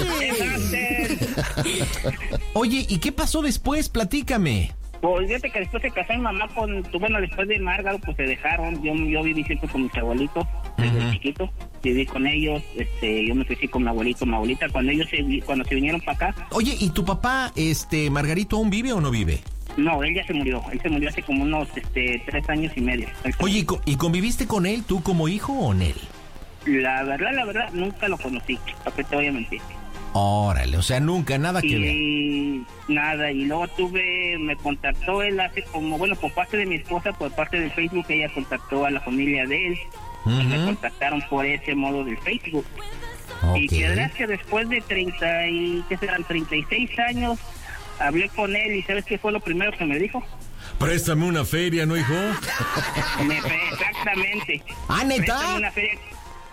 sí! Oye, ¿y qué pasó después? Platícame. Pues fíjate que después se casó mi mamá con, bueno, después de Márgaro, pues se dejaron. Yo, yo viví siempre con mis abuelitos, desde uh-huh. chiquito. Viví con ellos, este, yo me crecí con mi abuelito, mi abuelita, cuando ellos se, cuando se vinieron para acá. Oye, ¿y tu papá, este, Margarito, aún vive o no vive? No, él ya se murió. Él se murió hace como unos este, tres años y medio. Oye, ¿y, co- ¿y conviviste con él tú como hijo o en él? La verdad, la verdad, nunca lo conocí. ¿Para qué te voy a mentir? Órale, o sea, nunca, nada que ver. Y nada, y luego tuve, me contactó él hace como, bueno, por parte de mi esposa, por parte del Facebook, ella contactó a la familia de él. Uh-huh. Y me contactaron por ese modo del Facebook. Okay. Y que verdad que después de treinta y, ¿qué serán? treinta y seis años... Hablé con él y ¿sabes qué fue lo primero que me dijo? Préstame una feria, ¿no, hijo? Me, exactamente. ¿Ah, neta? Préstame una feria.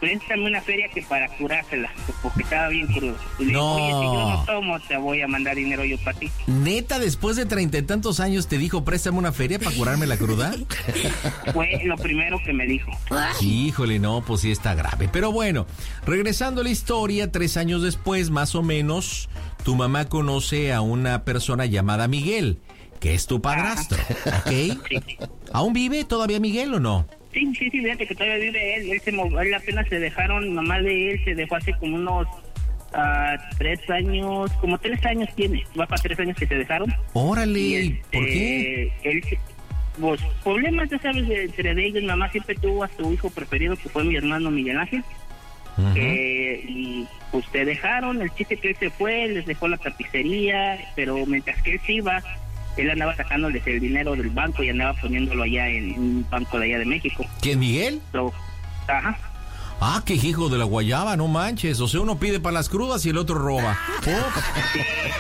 préstame una feria que para curársela, porque estaba bien crudo. Y le digo, No. oye, si yo no tomo, te voy a mandar dinero yo para ti. ¿Neta, después de treinta y tantos años te dijo, préstame una feria para curarme la cruda? Fue lo primero que me dijo. Híjole, no, pues sí está grave. Pero bueno, regresando a la historia, tres años después, más o menos, tu mamá conoce a una persona llamada Miguel, que es tu padrastro, ¿ok? Sí. ¿Aún vive todavía Miguel o no? Sí, sí, sí, fíjate que todavía vive él. Él, se, mo- él apenas se dejaron, mamá de él se dejó hace como unos uh, tres años, como tres años tiene. Va para tres años que se dejaron. Órale, Y, ¿por este, qué? Él, pues, problemas, ya sabes, de, entre ellos. Mamá siempre tuvo a su hijo preferido, que fue mi hermano Miguel Ángel. Ujú. Eh, y pues se dejaron, el chiste que él se fue, les dejó la tapicería, pero mientras que él se iba, él andaba sacándoles el dinero del banco y andaba poniéndolo allá en un banco de allá de México. ¿Quién, Miguel? So, ajá. Ah, qué hijo de la guayaba, no manches. O sea, uno pide para las crudas y el otro roba. Oh.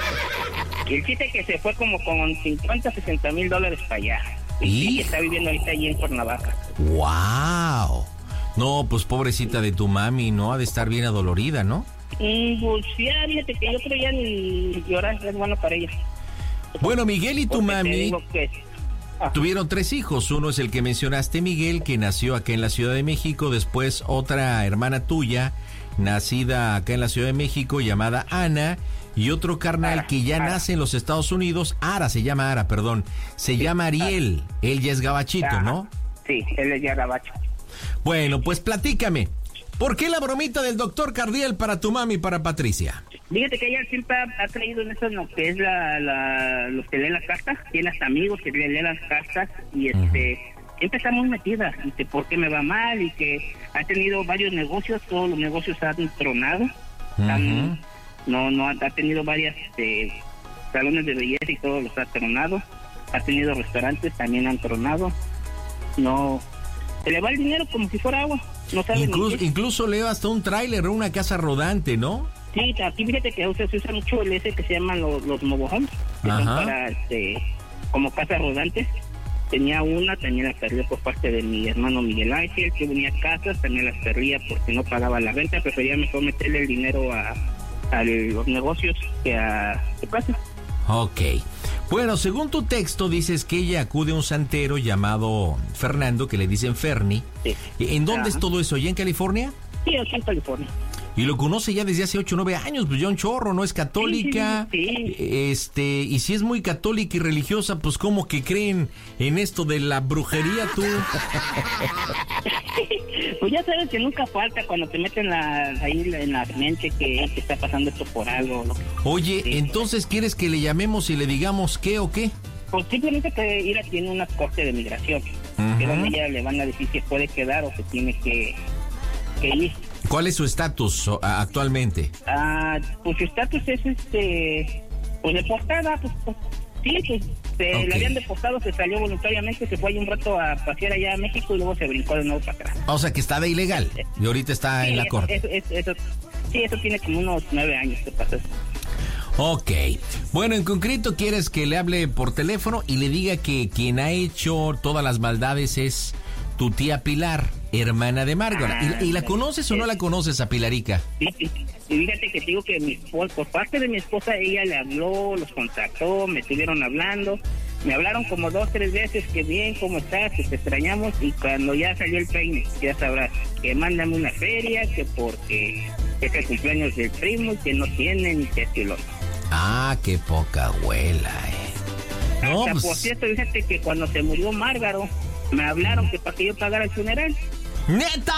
Y el chiste que se fue como con cincuenta, sesenta mil dólares para allá. Y, y que está viviendo ahorita allí en Cuernavaca. ¡Wow! No, pues pobrecita de tu mami, ¿no? Ha de estar bien adolorida, ¿no? Y pues ya, fíjate que yo creo ya ni llorar es bueno para ella. Bueno, Miguel y tu Porque te mami digo que- tuvieron tres hijos. Uno es el que mencionaste, Miguel, que nació acá en la Ciudad de México. Después otra hermana tuya, nacida acá en la Ciudad de México, llamada Ana. Y otro carnal que ya nace en los Estados Unidos, Ara, se llama Ara, perdón. Se llama Ariel. Él ya es gabachito, ¿no? Sí, él es ya gabacho. Bueno, pues platícame. ¿Por qué la bromita del doctor Cardiel para tu mami y para Patricia? Fíjate que ella siempre ha, ha creído en eso, en lo que es la, la, los que leen las cartas. Tiene hasta amigos que leen las cartas y este siempre está muy metida. Dice, ¿por qué me va mal? Y que ha tenido varios negocios, todos los negocios han tronado. Han- no, no, ha tenido varias este, salones de belleza y todos los ha tronado. Ha tenido restaurantes, también han tronado. No, se le va el dinero como si fuera agua. No sabe ni Incluso, qué. incluso leo hasta un tráiler, una casa rodante, ¿no? Sí, aquí fíjate que o sea, se usa mucho el ese que se llaman los, los mobile homes, que son Ajá. para, este, como casas rodantes. Tenía una, también la perdí por parte de mi hermano Miguel Ángel, que venía casas, también las perdía porque no pagaba la renta, prefería mejor meterle el dinero a, a los negocios que a su casa. Ok. Bueno, según tu texto dices que ella acude a un santero llamado Fernando, que le dicen Ferni. Sí. ¿En dónde Ajá. es todo eso? ¿Allá en California? Sí, aquí en California. Y lo conoce ya desde hace ocho o nueve años, pues ya un chorro, ¿no? Es católica. Sí, sí, sí. Este, y si es muy católica y religiosa, pues ¿cómo que creen en esto de la brujería tú? Pues ya sabes que nunca falta cuando te meten la, ahí en la mente que, que está pasando esto por algo, ¿no? Oye, entonces ¿quieres que le llamemos y le digamos qué o qué? Pues simplemente que Ira tiene una corte de migración, Ujú. que donde ella le van a decir si puede quedar o se tiene que, que ir. ¿Cuál es su estatus o, a- actualmente? Ah, pues su estatus es este, pues deportada, pues, pues sí, pues se Ok. le habían deportado, se salió voluntariamente, se fue ahí un rato a pasear allá a México y luego se brincó de nuevo para atrás. O sea, que está de ilegal y ahorita está Sí, en la eso- corte. eso- eso- eso- sí, eso tiene como unos nueve años que pasó. Ok. Bueno, en concreto quieres que le hable por teléfono y le diga que quien ha hecho todas las maldades es tu tía Pilar, hermana de Margot. ¿Y, y la conoces o no la conoces a Pilarica? Sí, sí. Y fíjate que te digo que mi esposa, por parte de mi esposa, ella le habló, los contactó, me estuvieron hablando. Me hablaron como dos, tres veces, que bien, ¿cómo estás? Que te extrañamos. Y cuando ya salió el peine, ya sabrás, que mándame una feria, que porque es el cumpleaños del primo, y que no tienen, y que esto y lo otro. Ah, qué poca abuela, eh. No, Hasta, pues- por cierto, fíjate que cuando se murió Márgaro, me hablaron que para que yo pagara el funeral. ¿Neta?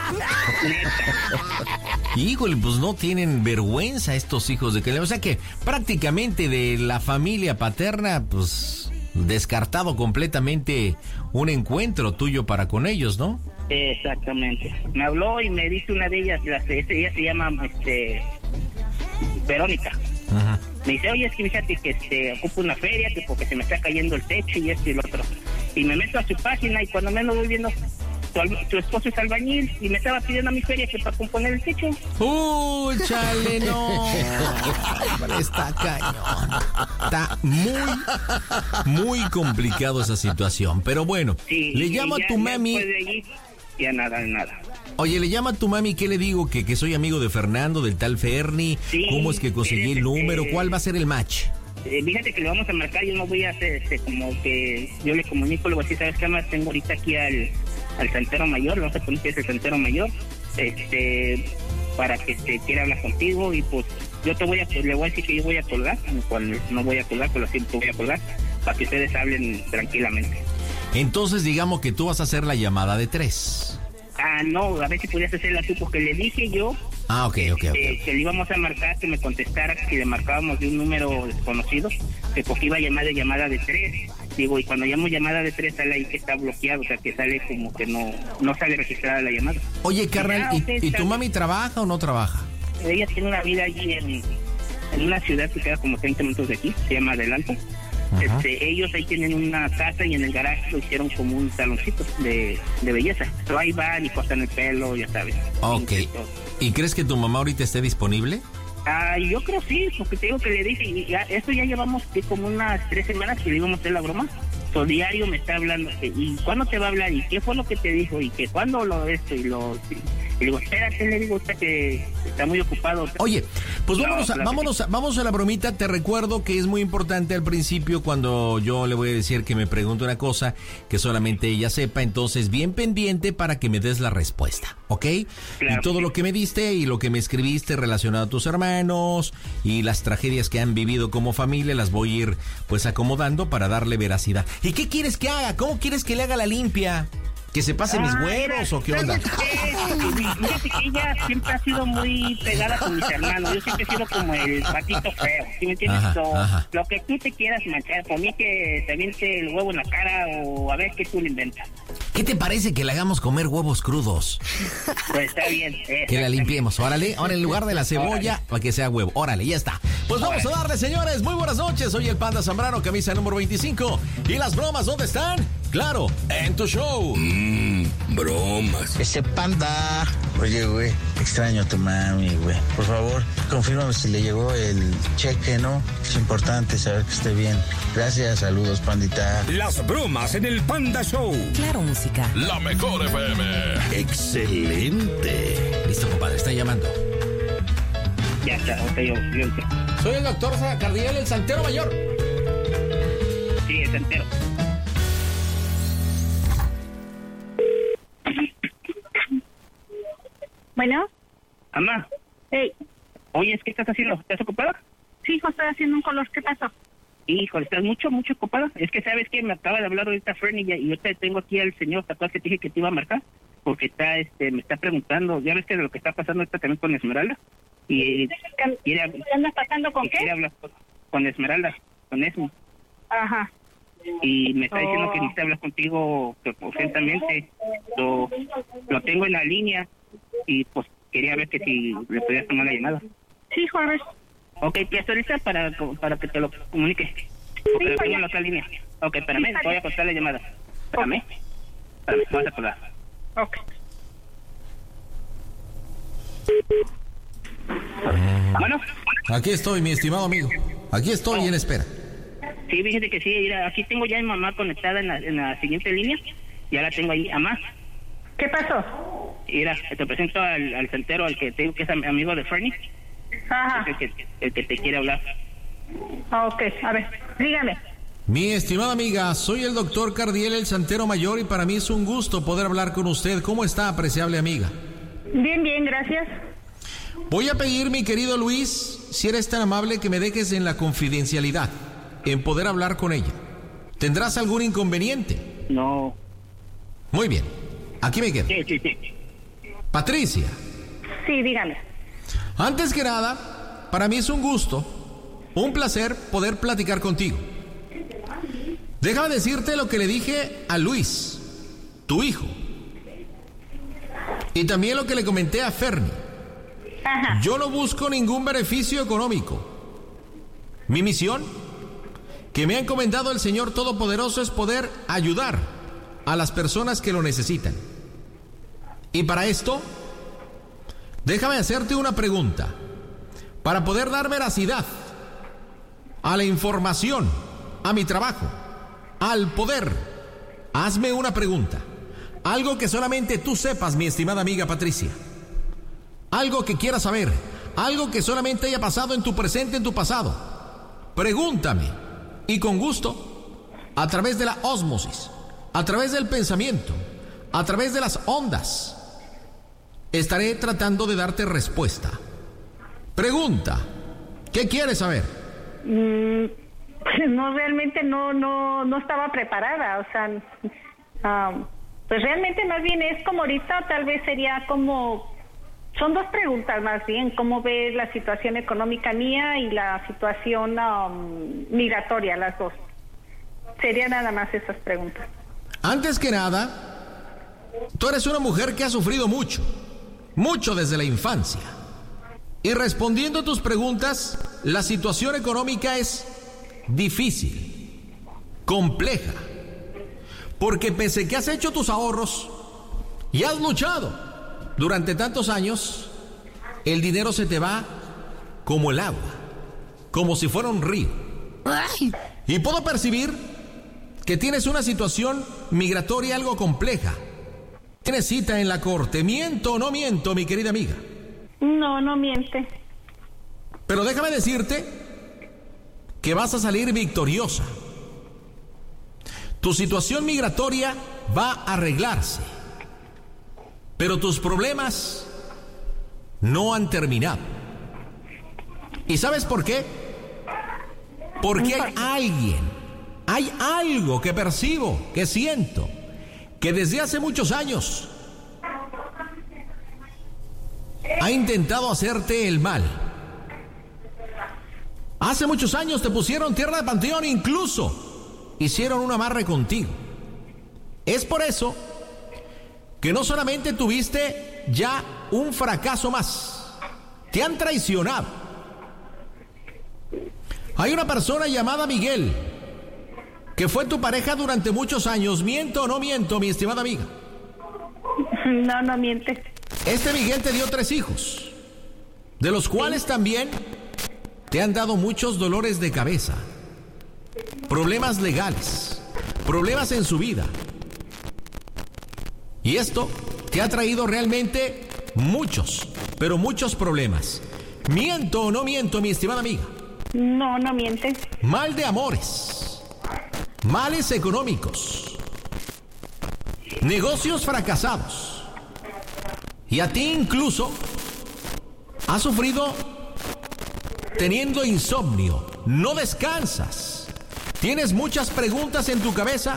Híjole, pues no tienen vergüenza estos hijos de que le... O sea que prácticamente de la familia paterna, pues descartado completamente un encuentro tuyo para con ellos, ¿no? Exactamente. Me habló y me dice una de ellas, la, ella se llama este, Verónica. Ajá. Me dice, oye, es que fíjate que este, ocupo una feria, que porque se me está cayendo el techo y esto y lo otro. Y me meto a su página y cuando menos voy viendo, su, al- su esposo es albañil y me estaba pidiendo a mi feria que para componer el techo. ¡Uy, chale, no! Está cañón. Está muy, muy complicado esa situación. Pero bueno, Sí, le y llamo ya- a tu ya mami. después de allí, existía nada, nada. Oye, le llama a tu mami, ¿qué le digo? Que, que soy amigo de Fernando, del tal Ferni. Sí, ¿Cómo es que conseguí el número? ¿Cuál va a ser el match? Eh, fíjate que le vamos a marcar, yo no voy a hacer este, como que yo le comunico, luego así, ¿sabes qué más? Tengo ahorita aquí al, al santero mayor, le vamos a poner que es el santero mayor, este, para que te quiera hablar contigo y pues yo te voy a, le voy a decir que yo voy a colgar, cual no voy a colgar, pero siempre voy a colgar, para que ustedes hablen tranquilamente. Entonces digamos que tú vas a hacer la llamada de tres. Ah, no, a ver si podías hacerla tú, porque le dije yo Ah, ok, ok, ok. eh, que le íbamos a marcar, que me contestara, que le marcábamos de un número desconocido, que porque iba a llamar de llamada de tres. Digo, y cuando llamo llamada de tres sale ahí que está bloqueado, o sea, que sale como que no no sale registrada la llamada. Oye, carnal, Ah, ¿y, ¿y tu mami trabaja o no trabaja? Ella tiene una vida allí en, en una ciudad que queda como treinta minutos de aquí, se llama Adelanto. Este, ellos ahí tienen una casa y en el garaje lo hicieron como un saloncito de, de belleza. Pero ahí van y cortan el pelo, ya sabes. Ok. ¿Y crees que tu mamá ahorita esté disponible? Ah, yo creo sí, porque te digo que le dije, y ya, esto ya llevamos que como unas tres semanas que le íbamos a hacer la broma. So, diario me está hablando, que, ¿y cuándo te va a hablar? ¿Y qué fue lo que te dijo? ¿Y que cuándo lo esto? Y lo... Y digo, espérate, le digo, usted que está muy ocupado. Oye, pues No, vámonos, a, claro. vámonos, a, vamos a la bromita. Te recuerdo que es muy importante al principio cuando yo le voy a decir que me pregunte una cosa que solamente ella sepa. Entonces, bien pendiente para que me des la respuesta, ¿ok? Claro. Y todo lo que me diste y lo que me escribiste relacionado a tus hermanos y las tragedias que han vivido como familia, las voy a ir pues acomodando para darle veracidad. ¿Y qué quieres que haga? ¿Cómo quieres que le haga la limpia? ¿Que se pase mis Ah, huevos o qué onda? Fíjate que ella siempre ha sido muy pegada con mis hermanos. Yo siempre he sido como el patito feo, ¿sí me entiendes? Ajá, So, ajá. Lo que tú te quieras manchar, por mí que te aviente el huevo en la cara o a ver qué tú le inventas. ¿Qué te parece que le hagamos comer huevos crudos? Pues está bien. Que la limpiemos, órale, ahora en lugar de la cebolla, para que sea huevo, órale, ya está. Pues vamos a darle, señores, muy buenas noches, soy el Panda Zambrano, camisa número veinticinco, y las bromas, ¿dónde están? Claro, en tu show. Mmm, bromas. Ese Panda. Oye, güey, extraño a tu mami, güey. Por favor, confírmame si le llegó el cheque, ¿no? Es importante saber que esté bien. Gracias, saludos, pandita. Las bromas en el Panda Show. Claro, música. La mejor F M. Excelente. Listo, compadre, está llamando. Ya está, ok, yo, yo, yo. Soy el doctor Cardiel, el santero mayor. Sí, el santero. Bueno. Mamá. Hey. Oye, ¿qué estás haciendo? ¿Estás ocupada? Sí, hijo, estoy haciendo un color. ¿Qué pasó? Híjole, estás mucho, mucho ocupada. Es que, ¿sabes qué? Me acaba de hablar ahorita Fernie y yo te tengo aquí al señor, ¿te acuerdas que te dije que te iba a marcar? Porque está, este, me está preguntando, ya ves que de lo que está pasando ahorita también con Esmeralda. Y quiere, ¿Qué anda pasando con y qué? quiere hablar con, con Esmeralda, con Esmo. Ajá. Y me está diciendo Oh. que necesita hablar contigo que, urgentemente. Lo, lo tengo en la línea y pues quería ver que si le podías tomar la llamada. Sí, hijo, a ver. Ok, ¿ya está lista para, para que te lo comunique? Porque Sí, lo tengo ya. en la otra línea. Ok, espérame, Sí, te voy a cortar la llamada. Espérame. Espérame, vamos a colgar. Ok. Bueno. Aquí estoy, mi estimado amigo. Aquí estoy en espera. Sí, fíjate que sí, mira, aquí tengo ya a mi mamá conectada en la, en la siguiente línea. Ya la tengo ahí, mamá. ¿Qué pasó? Mira, te presento al, al santero, al que te digo que es am- amigo de Fernie. Ajá. Es el que, el que te quiere hablar. Ah, ok, a ver, dígame. Mi estimada amiga, soy el doctor Cardiel, el santero mayor, y para mí es un gusto poder hablar con usted. ¿Cómo está, apreciable amiga? Bien, bien, gracias. Voy a pedir, mi querido Luis, si eres tan amable, que me dejes en la confidencialidad, en poder hablar con ella. ¿Tendrás algún inconveniente? No. Muy bien, aquí me quedo. Sí, sí, sí. Patricia, Sí, dígame. antes que nada, para mí es un gusto, un placer poder platicar contigo. Déjame decirte lo que le dije a Luis, tu hijo, y también lo que le comenté a Fernie. Ajá. Yo no busco ningún beneficio económico. Mi misión, que me ha encomendado el Señor Todopoderoso, es poder ayudar a las personas que lo necesitan. Y para esto, déjame hacerte una pregunta, para poder dar veracidad a la información, a mi trabajo, al poder. Hazme una pregunta. Algo que solamente tú sepas, mi estimada amiga Patricia. Algo que quieras saber. Algo que solamente haya pasado en tu presente, en tu pasado. Pregúntame. Y con gusto, a través de la ósmosis, a través del pensamiento, a través de las ondas, estaré tratando de darte respuesta. Pregunta. ¿Qué quieres saber? Mm, no, realmente no, no, no estaba preparada. O sea, um, pues realmente más bien es como ahorita, tal vez sería como... Son dos preguntas más bien, ¿cómo ves la situación económica mía y la situación um, migratoria, las dos? Serían nada más esas preguntas. Antes que nada, tú eres una mujer que ha sufrido mucho, mucho desde la infancia. Y respondiendo a tus preguntas, la situación económica es difícil, compleja, porque pese que has hecho tus ahorros y has luchado durante tantos años, el dinero se te va como el agua, como si fuera un río. Y puedo percibir que tienes una situación migratoria algo compleja. Tienes cita en la corte. ¿Miento o no miento, mi querida amiga? No, no miente. Pero déjame decirte que vas a salir victoriosa. Tu situación migratoria va a arreglarse. Pero tus problemas no han terminado. ¿Y sabes por qué? Porque hay alguien, hay algo que percibo, que siento, que desde hace muchos años ha intentado hacerte el mal. Hace muchos años te pusieron tierra de panteón, incluso hicieron un amarre contigo. Es por eso que no solamente tuviste ya un fracaso más, te han traicionado. Hay una persona llamada Miguel, que fue tu pareja durante muchos años. ¿Miento o no miento, mi estimada amiga? No, no miente. Este Miguel te dio tres hijos, de los cuales también te han dado muchos dolores de cabeza, problemas legales, problemas en su vida. Y esto te ha traído realmente muchos, pero muchos problemas. ¿Miento o no miento, mi estimada amiga? No, no miente. Mal de amores, males económicos, negocios fracasados. Y a ti incluso has sufrido teniendo insomnio, no descansas, tienes muchas preguntas en tu cabeza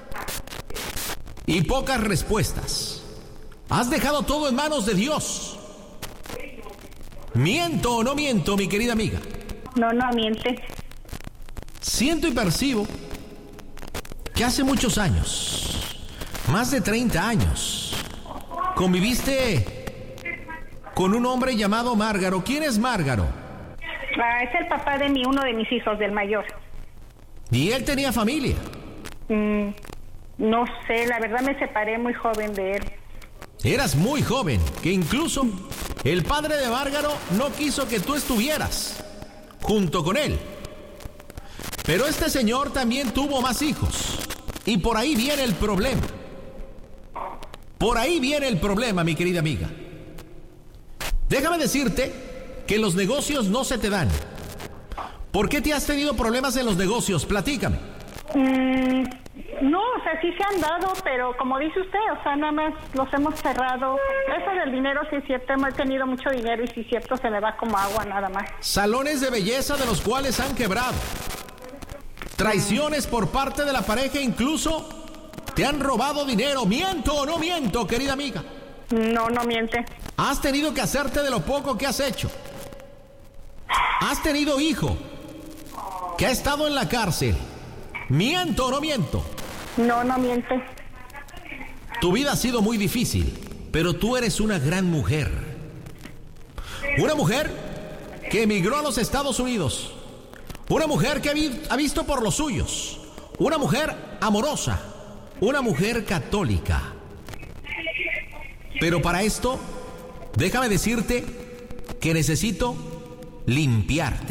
y pocas respuestas. Has dejado todo en manos de Dios. ¿Miento o no miento, mi querida amiga? No, no miente. Siento y percibo que hace muchos años, más de treinta años, conviviste con un hombre llamado Márgaro. ¿Quién es Márgaro? Ah, es el papá de mi, uno de mis hijos, del mayor. ¿Y él tenía familia? Mm. No sé, la verdad me separé muy joven de él. Eras muy joven, que incluso el padre de Márgaro no quiso que tú estuvieras junto con él. Pero este señor también tuvo más hijos. Y por ahí viene el problema. Por ahí viene el problema, mi querida amiga. Déjame decirte que los negocios no se te dan. ¿Por qué te has tenido problemas en los negocios? Platícame. Mm, no, o sea, sí se han dado, pero como dice usted, o sea, nada más los hemos cerrado. Eso del dinero, sí es cierto, hemos tenido mucho dinero y sí es cierto, se me va como agua nada más. Salones de belleza de los cuales han quebrado. Traiciones por parte de la pareja, incluso te han robado dinero. ¿Miento o no miento, querida amiga? No, no miente. Has tenido que hacerte de lo poco que has hecho. Has tenido hijo que ha estado en la cárcel. ¿Miento o no miento? No, no miente. Tu vida ha sido muy difícil, pero tú eres una gran mujer. Una mujer que emigró a los Estados Unidos. Una mujer que ha, vi- ha visto por los suyos. Una mujer amorosa. Una mujer católica. Pero para esto, déjame decirte que necesito limpiarte.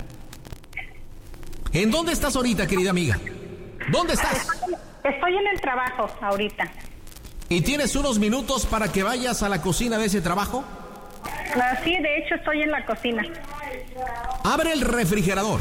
¿En dónde estás ahorita, querida amiga? ¿Dónde estás? Estoy en el trabajo ahorita. ¿Y tienes unos minutos para que vayas a la cocina de ese trabajo? Ah, sí, de hecho estoy en la cocina. Abre el refrigerador.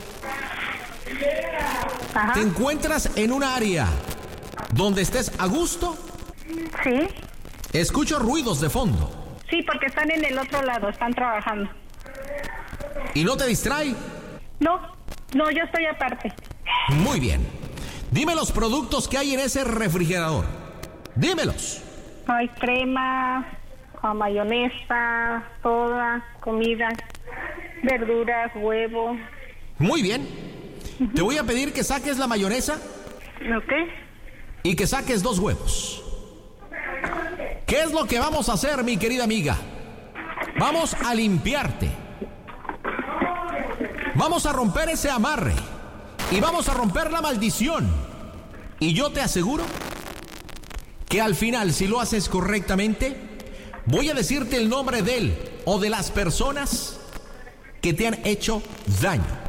Ajá. ¿Te encuentras en un área donde estés a gusto? Sí. Escucho ruidos de fondo. Sí, porque están en el otro lado, están trabajando. ¿Y no te distrae? No, no, yo estoy aparte. Muy bien. Dime los productos que hay en ese refrigerador. Dímelos. Hay crema, mayonesa, soda, comida, verduras, huevo. Muy bien. Te voy a pedir que saques la mayonesa. Ok. Y que saques dos huevos. ¿Qué es lo que vamos a hacer, mi querida amiga? Vamos a limpiarte. Vamos a romper ese amarre. Y vamos a romper la maldición. Y yo te aseguro que al final, si lo haces correctamente, voy a decirte el nombre de él o de las personas que te han hecho daño.